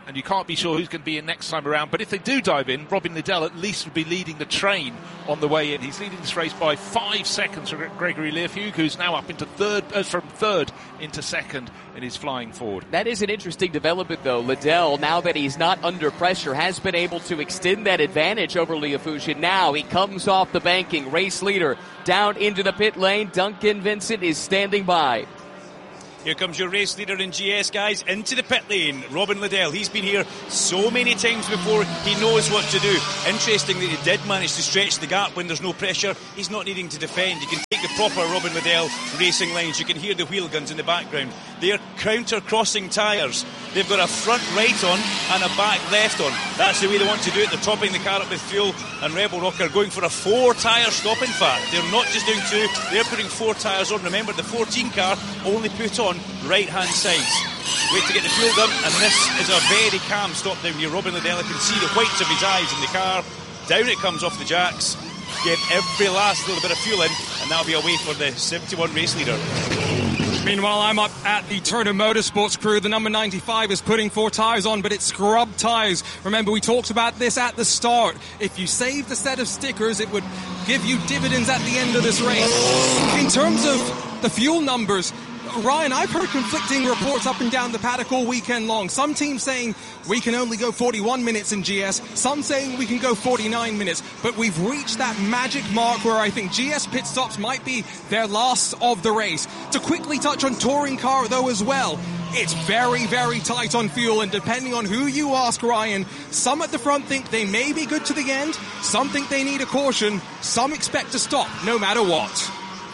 [SPEAKER 1] and you can't be sure who's going to be in next time around. But if they do dive in, Robin Liddell at least would be leading the train on the way in. He's leading this race by five seconds from Gregory Learfield, who's now up into third, uh, from third into second, and is flying forward.
[SPEAKER 2] That is an interesting development, though. Liddell, now that he's not under pressure, has been able to extend that advantage over Leofuge. Now he comes off the banking, race leader down into the pit lane. Duncan Vincent is standing by.
[SPEAKER 5] Here comes your race leader in G S, guys, into the pit lane. Robin Liddell, he's been here so many times before, he knows what to do. Interesting that he did manage to stretch the gap when there's no pressure. He's not needing to defend. You can take the proper Robin Liddell racing lines. You can hear the wheel guns in the background. They're counter-crossing tyres. They've got a front right on and a back left on. That's the way they want to do it. They're topping the car up with fuel, and Rebel Rock are going for a four-tyre stop, in fact. They're not just doing two, they're putting four tyres on. Remember, the fourteen car only put on right-hand sides. Wait to get the fuel done, and this is a very calm stop down here. Robin Liddell can see the whites of his eyes in the car. Down it comes off the jacks. Get every last little bit of fuel in, and that'll be away for the seventy-one race leader.
[SPEAKER 3] Meanwhile, I'm up at the Turner Motorsports crew. The number ninety-five is putting four tyres on, but it's scrub tyres. Remember, we talked about this at the start. If you saved a set of stickers, it would give you dividends at the end of this race. In terms of the fuel numbers, Ryan, I've heard conflicting reports up and down the paddock all weekend long. Some teams saying we can only go forty-one minutes in G S, some saying we can go forty-nine minutes, but we've reached that magic mark where I think G S pit stops might be their last of the race. To quickly touch on touring car, though, as well, it's very, very tight on fuel, and depending on who you ask, Ryan, some at the front think they may be good to the end, some think they need a caution, some expect to stop no matter what.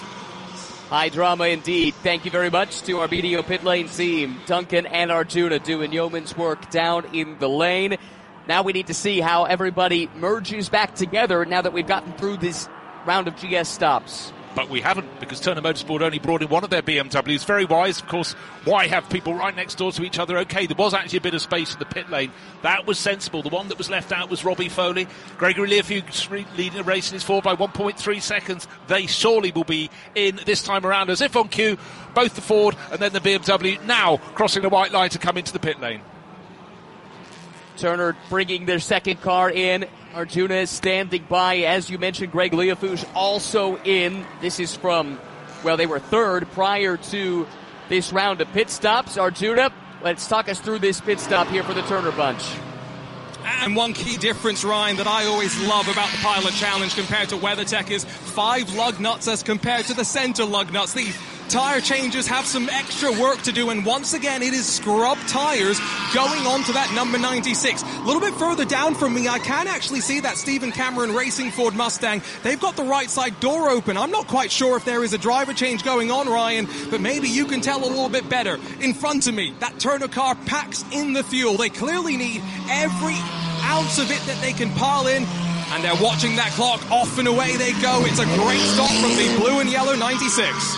[SPEAKER 2] High drama indeed. Thank you very much to our Media Pit Lane team. Duncan and Arjuna doing yeoman's work down in the lane. Now we need to see how everybody merges back together now that we've gotten through this round of G S stops.
[SPEAKER 1] But we haven't, because Turner Motorsport only brought in one of their B M Ws. Very wise, of course. Why have people right next door to each other? Okay, there was actually a bit of space in the pit lane. That was sensible. The one that was left out was Robbie Foley. Gregory Learfield leading the race in his forward by one point three seconds. They surely will be in this time around, as if on cue. Both the Ford and then the B M W now crossing the white line to come into the pit lane.
[SPEAKER 2] Turner bringing their second car in. Arjuna is standing by. As you mentioned, Greg Leofuge also in. This is from, well, they were third prior to this round of pit stops. Arjuna, let's talk us through this pit stop here for the Turner bunch.
[SPEAKER 3] And one key difference, Ryan, that I always love about the Pilot Challenge compared to WeatherTech is five lug nuts as compared to the center lug nuts. The tire changes have some extra work to do, and once again it is scrub tires going on to that number ninety-six. A little bit further down from me, I can actually see that Stephen Cameron Racing Ford Mustang. They've got the right side door open. I'm not quite sure if there is a driver change going on, Ryan, but maybe you can tell a little bit better. In front of me, that Turner car packs in the fuel. They clearly need every ounce of it that they can pile in, and they're watching that clock. Off and away they go. It's a great stop from the blue and yellow ninety-six.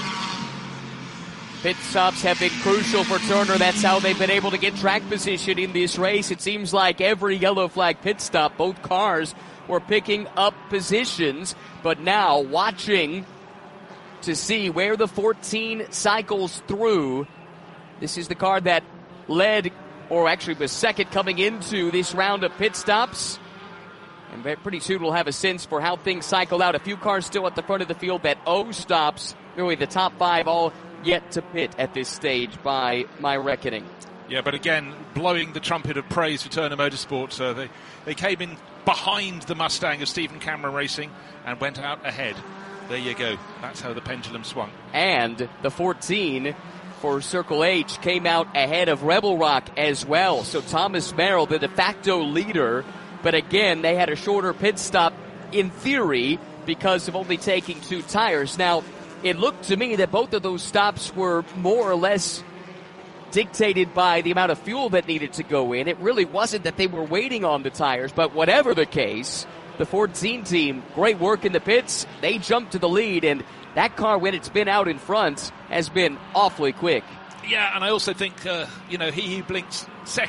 [SPEAKER 2] Pit stops have been crucial for Turner. That's how they've been able to get track position in this race. It seems like every yellow flag pit stop, both cars were picking up positions. But now, watching to see where the fourteen cycles through, this is the car that led, or actually was second coming into this round of pit stops. And pretty soon we'll have a sense for how things cycle out. A few cars still at the front of the field. That O stops, really the top five all yet to pit at this stage by my reckoning.
[SPEAKER 1] Yeah, but again, blowing the trumpet of praise for Turner Motorsport. Uh, they, they came in behind the Mustang of Stephen Cameron Racing and went out ahead. There you go. That's how the pendulum swung.
[SPEAKER 2] And the fourteen for Circle H came out ahead of Rebel Rock as well. So Thomas Merrill, the de facto leader, but again, they had a shorter pit stop in theory because of only taking two tires. Now, it looked to me that both of those stops were more or less dictated by the amount of fuel that needed to go in. It really wasn't that they were waiting on the tires, but whatever the case, the fourteen team, great work in the pits. They jumped to the lead, and that car, when it's been out in front, has been awfully quick.
[SPEAKER 1] Yeah, and I also think, uh, you know, he who blinks second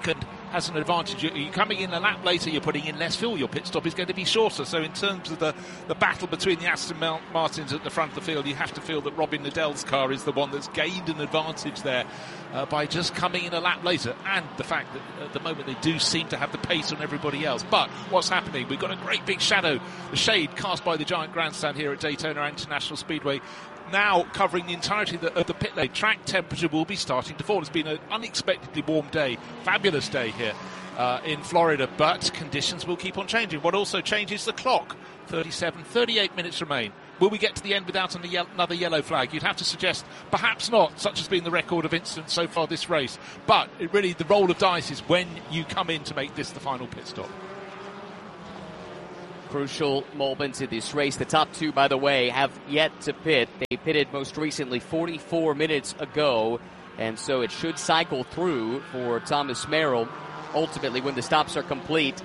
[SPEAKER 1] has an advantage. You're coming in a lap later, you're putting in less fuel, your pit stop is going to be shorter. So in terms of the, the battle between the Aston Martins at the front of the field, you have to feel that Robin Liddell's car is the one that's gained an advantage there uh, by just coming in a lap later, and the fact that at the moment they do seem to have the pace on everybody else. But what's happening? We've got a great big shadow, the shade cast by the giant grandstand here at Daytona International Speedway, now covering the entirety of the, of the pit lane. Track temperature will be starting to fall. It's been an unexpectedly warm day, fabulous day here uh, in Florida, but conditions will keep on changing. What also changes the clock. thirty-seven, thirty-eight minutes remain. Will we get to the end without another yellow flag? You'd have to suggest perhaps not, such has been the record of incidents so far this race. But it really, the roll of dice is when you come in to make this the final pit stop.
[SPEAKER 2] Crucial moments in this race. The top two, by the way, have yet to pit. They pitted most recently forty-four minutes ago, and so it should cycle through for Thomas Merrill, ultimately when the stops are complete,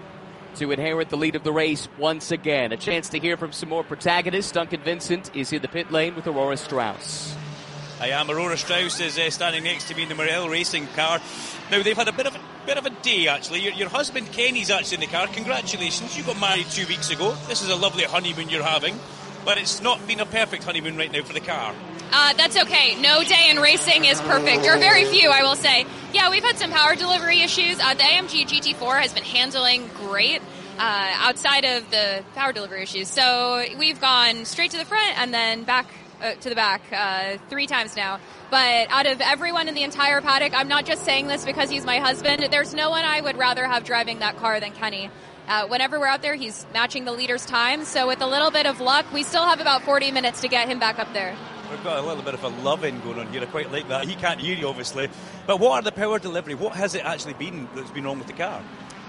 [SPEAKER 2] to inherit the lead of the race once again. A chance to hear from some more protagonists. Duncan Vincent is in the pit lane with Aurora Strauss.
[SPEAKER 5] I am. Aurora Strauss is uh, standing next to me in the Morel racing car. Now, they've had a bit of a, bit of a day, actually. Your, your husband, Kenny's actually in the car. Congratulations. You got married two weeks ago. This is a lovely honeymoon you're having. But it's not been a perfect honeymoon right now for the car.
[SPEAKER 10] Uh, that's okay. No day in racing is perfect, or very few, I will say. Yeah, we've had some power delivery issues. Uh, the A M G G T four has been handling great uh, outside of the power delivery issues. So we've gone straight to the front and then back uh, to the back uh, three times now. But out of everyone in the entire paddock, I'm not just saying this because he's my husband, there's no one I would rather have driving that car than Kenny. Uh, whenever we're out there, he's matching the leader's time. So with a little bit of luck, we still have about forty minutes to get him back up there.
[SPEAKER 5] We've got a little bit of a love-in going on here. I quite like that. He can't hear you, obviously. But what are the power delivery? What has it actually been that's been wrong with the car?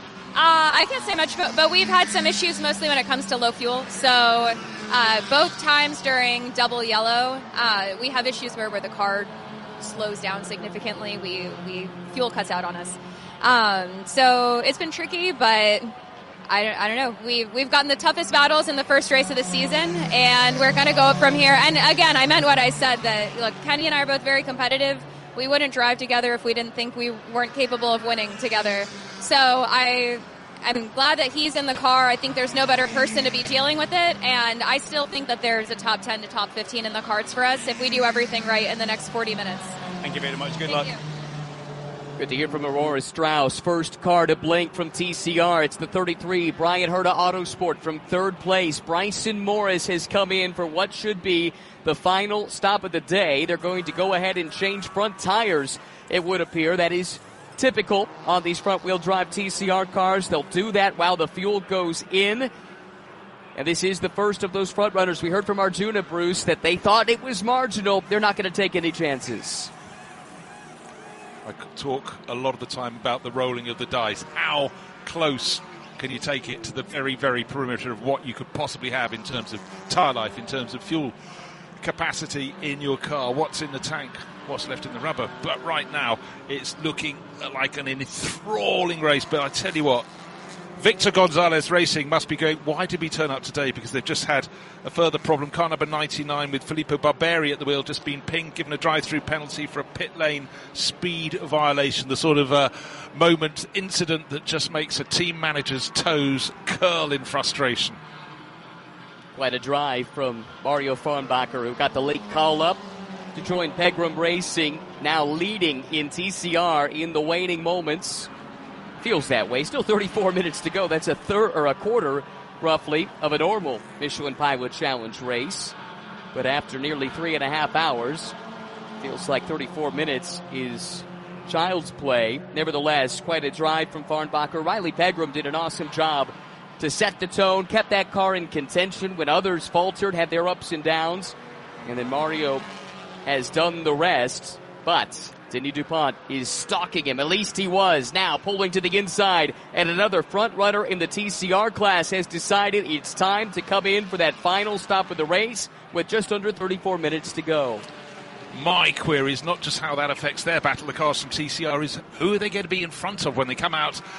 [SPEAKER 10] Uh, I can't say much, but, but we've had some issues mostly when it comes to low fuel. So uh, both times during double yellow, uh, we have issues where, where the car slows down significantly. We, we fuel cuts out on us. Um, so it's been tricky, but I don't, I don't know. We've, we've gotten the toughest battles in the first race of the season, and we're going to go up from here. And again, I meant what I said, that, look, Kenny and I are both very competitive. We wouldn't drive together if we didn't think we weren't capable of winning together. So I, I'm glad that he's in the car. I think there's no better person to be dealing with it, and I still think that there's a top ten to top fifteen in the cards for us if we do everything right in the next forty minutes.
[SPEAKER 5] Thank you very much. Good
[SPEAKER 10] Thank
[SPEAKER 5] luck.
[SPEAKER 10] You.
[SPEAKER 2] Good to hear from Aurora Strauss. First car to blink from T C R. It's the thirty-three Bryant Herta Autosport from third place. Bryson Morris has come in for what should be the final stop of the day. They're going to go ahead and change front tires, it would appear. That is typical on these front-wheel drive T C R cars. They'll do that while the fuel goes in. And this is the first of those front runners. We heard from Arjuna, Bruce, that they thought it was marginal. They're not going to take any chances.
[SPEAKER 1] I talk a lot of the time about the rolling of the dice. How close can you take it to the very, very perimeter of what you could possibly have in terms of tyre life, in terms of fuel capacity in your car? What's in the tank? What's left in the rubber? But right now, it's looking like an enthralling race. But I tell you what, Victor Gonzalez Racing must be going, why did we turn up today? Because they've just had a further problem. Car number ninety-nine with Filippo Barberi at the wheel, just been pinged, given a drive-through penalty for a pit lane speed violation. The sort of uh, moment, incident that just makes a team manager's toes curl in frustration.
[SPEAKER 2] Quite a drive from Mario Farnbacher, who got the late call up to join Pegram Racing, now leading in T C R in the waning moments. Feels that way. Still thirty-four minutes to go. That's a third or a quarter, roughly, of a normal Michelin Pilot Challenge race. But after nearly three and a half hours, feels like thirty-four minutes is child's play. Nevertheless, quite a drive from Farnbacher. Riley Pegram did an awesome job to set the tone, kept that car in contention when others faltered, had their ups and downs. And then Mario has done the rest. But Denis DuPont is stalking him. At least he was. Now pulling to the inside. And another front runner in the T C R class has decided it's time to come in for that final stop of the race with just under thirty-four minutes to go.
[SPEAKER 1] My query is not just how that affects their battle. The cars from T C R is who are they going to be in front of when they come out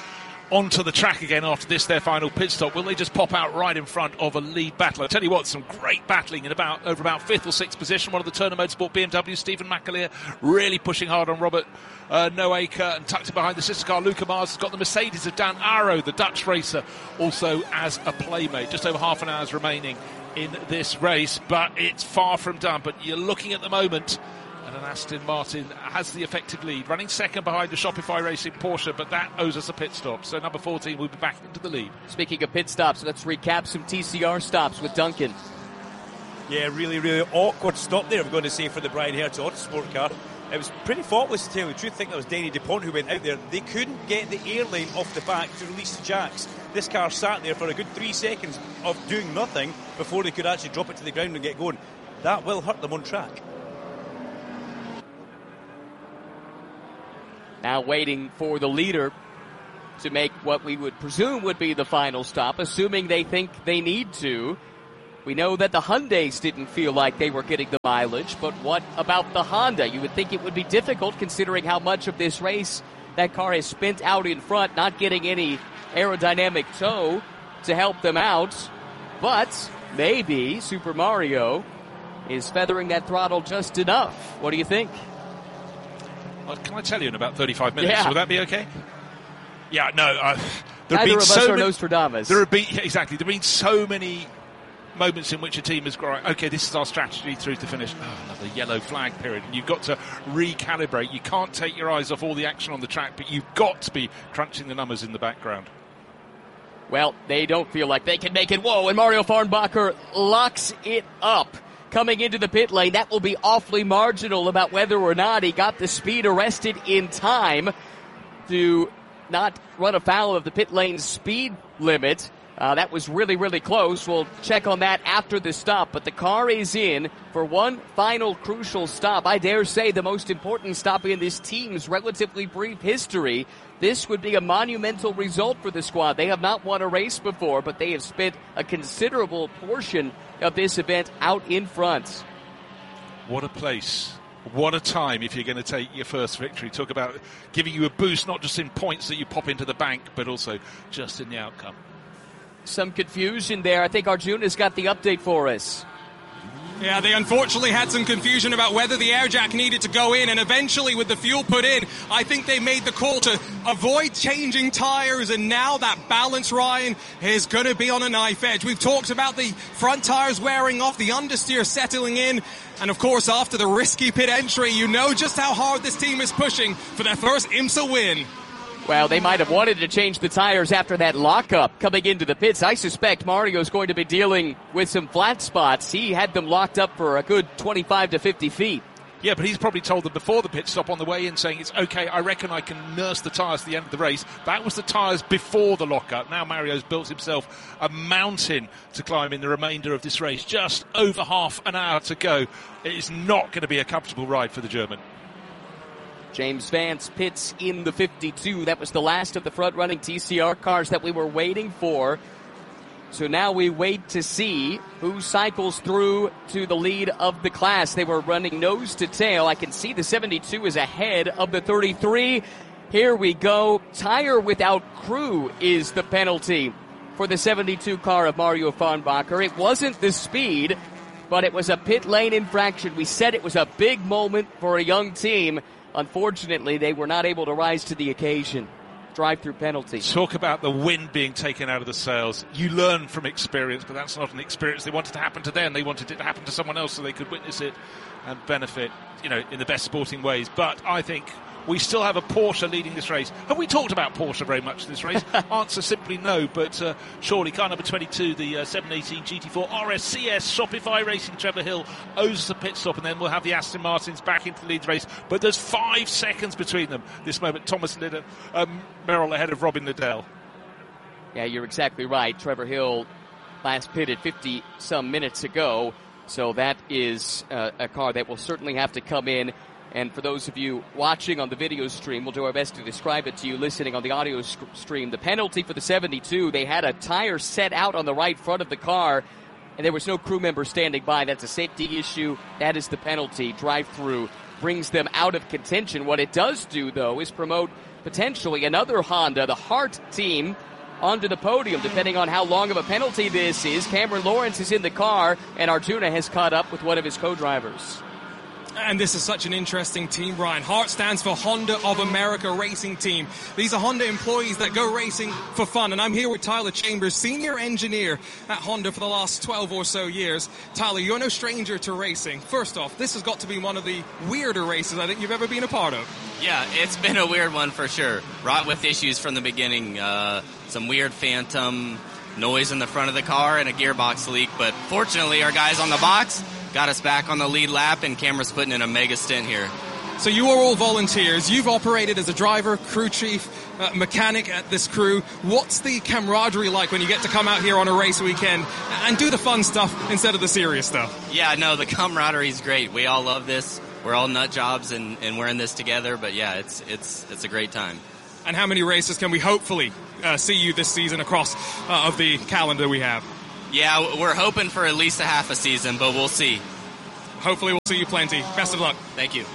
[SPEAKER 1] onto the track again after this, their final pit stop. Will they just pop out right in front of a lead battle? I tell you what, some great battling in about over about fifth or sixth position. One of the Turner Motorsport B M W, Stephen McAleer, really pushing hard on Robert uh, Noaker, and tucked in behind the sister car. Luca Mars has got the Mercedes of Dan Aro, the Dutch racer, also as a playmate. Just over half an hour's remaining in this race, but it's far from done. But you're looking at the moment, and an Aston Martin has the effective lead, running second behind the Shopify Racing Porsche, but that owes us a pit stop. So number fourteen will be back into the lead.
[SPEAKER 2] Speaking of pit stops, let's recap some T C R stops with Duncan.
[SPEAKER 5] Yeah, really, really awkward stop there, I'm going to say, for the Brian Hertz Autosport car. It was pretty faultless, to tell you the truth. I think that was Denny DuPont who went out there. They couldn't get the airline off the back to release the jacks. This car sat there for a good three seconds of doing nothing before they could actually drop it to the ground and get going. That will hurt them on track.
[SPEAKER 2] Now waiting for the leader to make what we would presume would be the final stop, assuming they think they need to. We know that the Hyundais didn't feel like they were getting the mileage, but what about the Honda? You would think it would be difficult considering how much of this race that car has spent out in front, not getting any aerodynamic tow to help them out. But maybe Super Mario is feathering that throttle just enough. What do you think?
[SPEAKER 1] Well, can I tell you in about thirty-five minutes?
[SPEAKER 2] Yeah.
[SPEAKER 1] Will that be okay? Yeah, no. Uh, there
[SPEAKER 2] Neither
[SPEAKER 1] have been
[SPEAKER 2] of us
[SPEAKER 1] so
[SPEAKER 2] are
[SPEAKER 1] many,
[SPEAKER 2] Nostradamus.
[SPEAKER 1] There have been, yeah, exactly. There have been so many moments in which a team has gone, okay, this is our strategy through to finish. Oh, another yellow flag period. And you've got to recalibrate. You can't take your eyes off all the action on the track, but you've got to be crunching the numbers in the background.
[SPEAKER 2] Well, they don't feel like they can make it. Whoa, and Mario Farnbacher locks it up. Coming into the pit lane, that will be awfully marginal about whether or not he got the speed arrested in time to not run afoul of the pit lane speed limit. Uh, that was really, really close. We'll check on that after the stop. But the car is in for one final crucial stop. I dare say the most important stop in this team's relatively brief history. This would be a monumental result for the squad. They have not won a race before, but they have spent a considerable portion of this event out in front.
[SPEAKER 1] What a place. What a time if you're going to take your first victory. Talk about giving you a boost, not just in points that you pop into the bank, but also just in the outcome.
[SPEAKER 2] Some confusion there. I think Arjuna's got the update for us.
[SPEAKER 3] Yeah, they unfortunately had some confusion about whether the air jack needed to go in, and eventually with the fuel put in, I think they made the call to avoid changing tires, and now that balance, Ryan, is going to be on a knife edge. We've talked about the front tires wearing off, the understeer settling in, and of course after the risky pit entry, you know just how hard this team is pushing for their first IMSA win.
[SPEAKER 2] Well, they might have wanted to change the tires after that lockup coming into the pits. I suspect Mario's going to be dealing with some flat spots. He had them locked up for a good twenty-five to fifty feet.
[SPEAKER 1] Yeah, but he's probably told them before the pit stop on the way in, saying, it's okay, I reckon I can nurse the tyres to the end of the race. That was the tyres before the lockup. Now Mario's built himself a mountain to climb in the remainder of this race. Just over half an hour to go. It is not going to be a comfortable ride for the German.
[SPEAKER 2] James Vance pits in the fifty-two. That was the last of the front-running T C R cars that we were waiting for. So now we wait to see who cycles through to the lead of the class. They were running nose to tail. I can see the seventy-two is ahead of the thirty-three. Here we go. Tire without crew is the penalty for the seventy-two car of Mario Farnbacher. It wasn't the speed, but it was a pit lane infraction. We said it was a big moment for a young team. Unfortunately, they were not able to rise to the occasion. Drive-through penalty.
[SPEAKER 1] Talk about the wind being taken out of the sails. You learn from experience, but that's not an experience they wanted to happen to them. They wanted it to happen to someone else so they could witness it and benefit, you know, in the best sporting ways. But I think we still have a Porsche leading this race. Have we talked about Porsche very much in this race? Answer simply no, but uh, surely car number twenty-two, the uh, seven eighteen G T four R S C S Shopify Racing Trevor Hill owes us a pit stop, and then we'll have the Aston Martins back into the lead race. But there's five seconds between them this moment. Thomas Liddell, um, Merrill ahead of Robin Liddell.
[SPEAKER 2] Yeah, you're exactly right. Trevor Hill last pitted fifty-some minutes ago, so that is uh, a car that will certainly have to come in. And for those of you watching on the video stream, we'll do our best to describe it to you listening on the audio sc- stream. The penalty for the seventy-two, they had a tire set out on the right front of the car, and there was no crew member standing by. That's a safety issue. That is the penalty. Drive-through brings them out of contention. What it does do, though, is promote potentially another Honda, the Hart team, onto the podium, depending on how long of a penalty this is. Cameron Lawrence is in the car, and Arjuna has caught up with one of his co-drivers.
[SPEAKER 3] And this is such an interesting team, Brian. Hart stands for Honda of America Racing Team. These are Honda employees that go racing for fun. And I'm here with Tyler Chambers, senior engineer at Honda for the last twelve or so years. Tyler, you're no stranger to racing. First off, this has got to be one of the weirder races I think you've ever been a part of.
[SPEAKER 11] Yeah, it's been a weird one for sure. Wrought with issues from the beginning. Uh, some weird phantom noise in the front of the car and a gearbox leak. But fortunately, our guys on the box got us back on the lead lap, and Cameron's putting in a mega stint here.
[SPEAKER 3] So you are all volunteers. You've operated as a driver, crew chief, uh, mechanic at this crew. What's the camaraderie like when you get to come out here on a race weekend and do the fun stuff instead of the serious stuff?
[SPEAKER 11] Yeah, no, the camaraderie is great. We all love this. We're all nut jobs, and, and we're in this together. But yeah, it's it's it's a great time.
[SPEAKER 3] And how many races can we hopefully uh, see you this season across uh, of the calendar we have?
[SPEAKER 11] Yeah, we're hoping for at least a half a season, but we'll see.
[SPEAKER 3] Hopefully we'll see you plenty. Best of luck.
[SPEAKER 11] Thank you.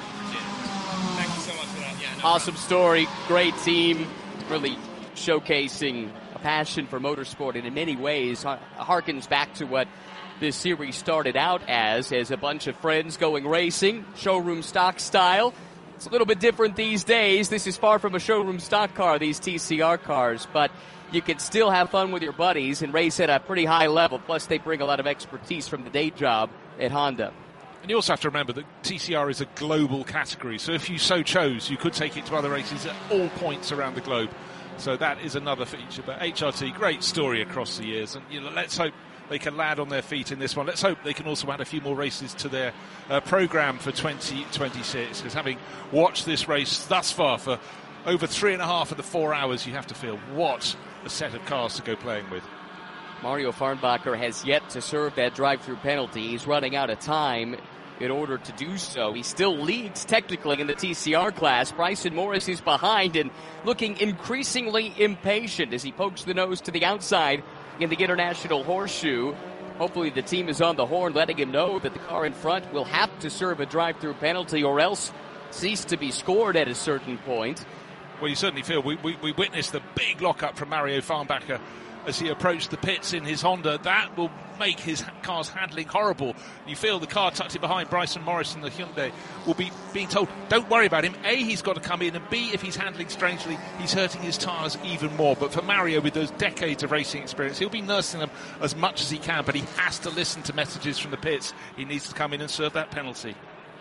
[SPEAKER 3] Thank you so much for that.
[SPEAKER 2] Yeah, no awesome problem. Story. Great team. Really showcasing a passion for motorsport, and in many ways harkens back to what this series started out as, as a bunch of friends going racing, showroom stock style. It's a little bit different these days. This is far from a showroom stock car, these T C R cars, but you can still have fun with your buddies and race at a pretty high level. Plus, they bring a lot of expertise from the day job at Honda.
[SPEAKER 1] And you also have to remember that T C R is a global category. So if you so chose, you could take it to other races at all points around the globe. So that is another feature. But H R T, great story across the years. And you know, let's hope they can land on their feet in this one. Let's hope they can also add a few more races to their uh, program for twenty twenty-six. Because having watched this race thus far for over three and a half of the four hours, you have to feel what a set of cars to go playing with.
[SPEAKER 2] Mario Farnbacher has yet to serve that drive-through penalty. He's running out of time in order to do so. He still leads technically in the T C R class. Bryson Morris is behind and looking increasingly impatient as he pokes the nose to the outside in the International Horseshoe. Hopefully the team is on the horn, letting him know that the car in front will have to serve a drive-through penalty or else cease to be scored at a certain point.
[SPEAKER 1] Well, you certainly feel we, we, we witnessed the big lock-up from Mario Farnbacher as he approached the pits in his Honda. That will make his car's handling horrible. You feel the car tucked in behind Bryson Morris and the Hyundai will be being told, don't worry about him. A, he's got to come in, and B, if he's handling strangely, he's hurting his tyres even more. But for Mario, with those decades of racing experience, he'll be nursing them as much as he can, but he has to listen to messages from the pits. He needs to come in and serve that penalty.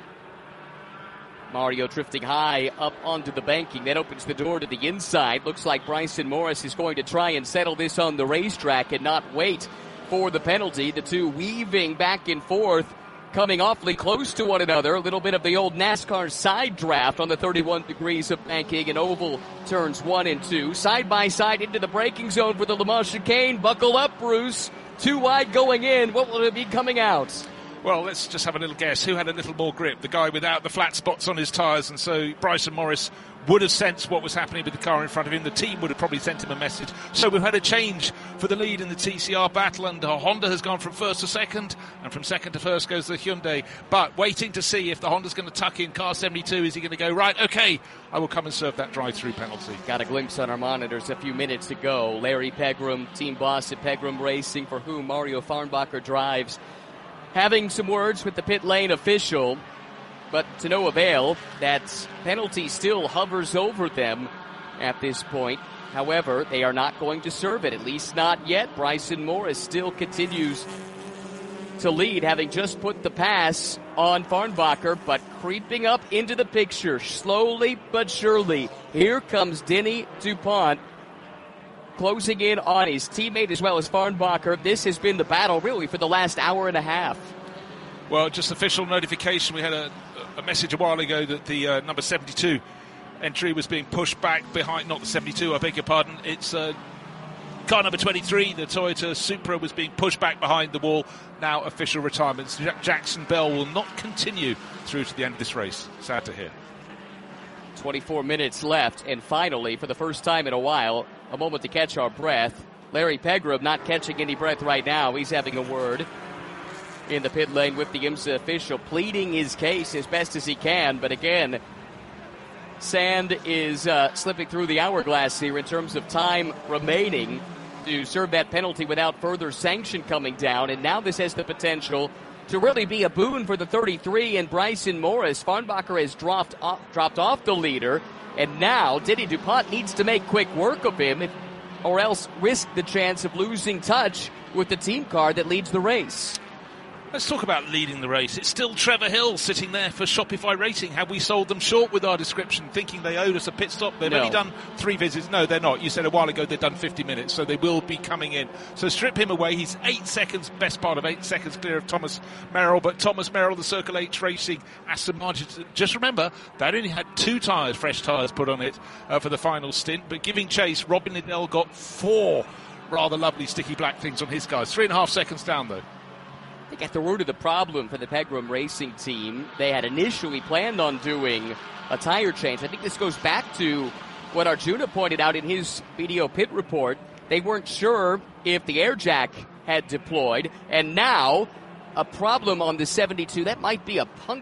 [SPEAKER 2] Mario drifting high up onto the banking. That opens the door to the inside. Looks like Bryson Morris is going to try and settle this on the racetrack and not wait for the penalty. The two weaving back and forth, coming awfully close to one another. A little bit of the old NASCAR side draft on the thirty-one degrees of banking and oval turns one and two. Side by side into the braking zone for the Le Mans chicane. Buckle up, Bruce. Too wide going in. What will it be coming out?
[SPEAKER 1] Well, let's just have a little guess. Who had a little more grip? The guy without the flat spots on his tyres, and so Bryson Morris would have sensed what was happening with the car in front of him. The team would have probably sent him a message. So we've had a change for the lead in the T C R battle, and Honda has gone from first to second, and from second to first goes the Hyundai. But waiting to see if the Honda's going to tuck in car seventy-two. Is he going to go, right, okay, I will come and serve that drive-through penalty.
[SPEAKER 2] Got a glimpse on our monitors a few minutes ago. Larry Pegram, team boss at Pegram Racing, for whom Mario Farnbacher drives, having some words with the pit lane official, but to no avail. That penalty still hovers over them at this point. However, they are not going to serve it, at least not yet. Bryson Morris still continues to lead, having just put the pass on Farnbacher, but creeping up into the picture, slowly but surely. Here comes Denny DuPont, closing in on his teammate as well as Farnbacher. This has been the battle, really, for the last hour and a half.
[SPEAKER 1] Well, just official notification. We had a, a message a while ago that the uh, number seventy-two entry was being pushed back behind, not the seventy-two, I beg your pardon. It's uh, car number twenty-three, the Toyota Supra, was being pushed back behind the wall. Now official retirements. Jackson Bell will not continue through to the end of this race. Sad to hear.
[SPEAKER 2] twenty-four minutes left, and finally, for the first time in a while, a moment to catch our breath. Larry Pegram not catching any breath right now. He's having a word in the pit lane with the IMSA official, pleading his case as best as he can. But again, Sand is uh, slipping through the hourglass here in terms of time remaining to serve that penalty without further sanction coming down. And now this has the potential to really be a boon for the thirty-three and Bryson Morris. Farnbacher has dropped off, dropped off the leader, and now Denny DuPont needs to make quick work of him, if, or else risk the chance of losing touch with the team car that leads the race.
[SPEAKER 1] Let's talk about leading the race. It's still Trevor Hill sitting there for Shopify Racing. Have we sold them short with our description, thinking they owed us a pit stop? They've
[SPEAKER 2] No.
[SPEAKER 1] only done three visits. No, they're not. You said a while ago they've done fifty minutes, so they will be coming in. So strip him away. He's eight seconds, best part of eight seconds clear of Thomas Merrill. But Thomas Merrill, the Circle H Racing Aston Martin, just remember, they only had two tyres, fresh tyres put on it uh, for the final stint. But giving chase, Robin Liddell got four rather lovely sticky black things on his guys. Three and a half seconds down, though.
[SPEAKER 2] I think at the root of the problem for the Pegram Racing team, they had initially planned on doing a tire change. I think this goes back to what Arjuna pointed out in his video pit report. They weren't sure if the air jack had deployed, and now a problem on the seventy-two. That might be a puncture.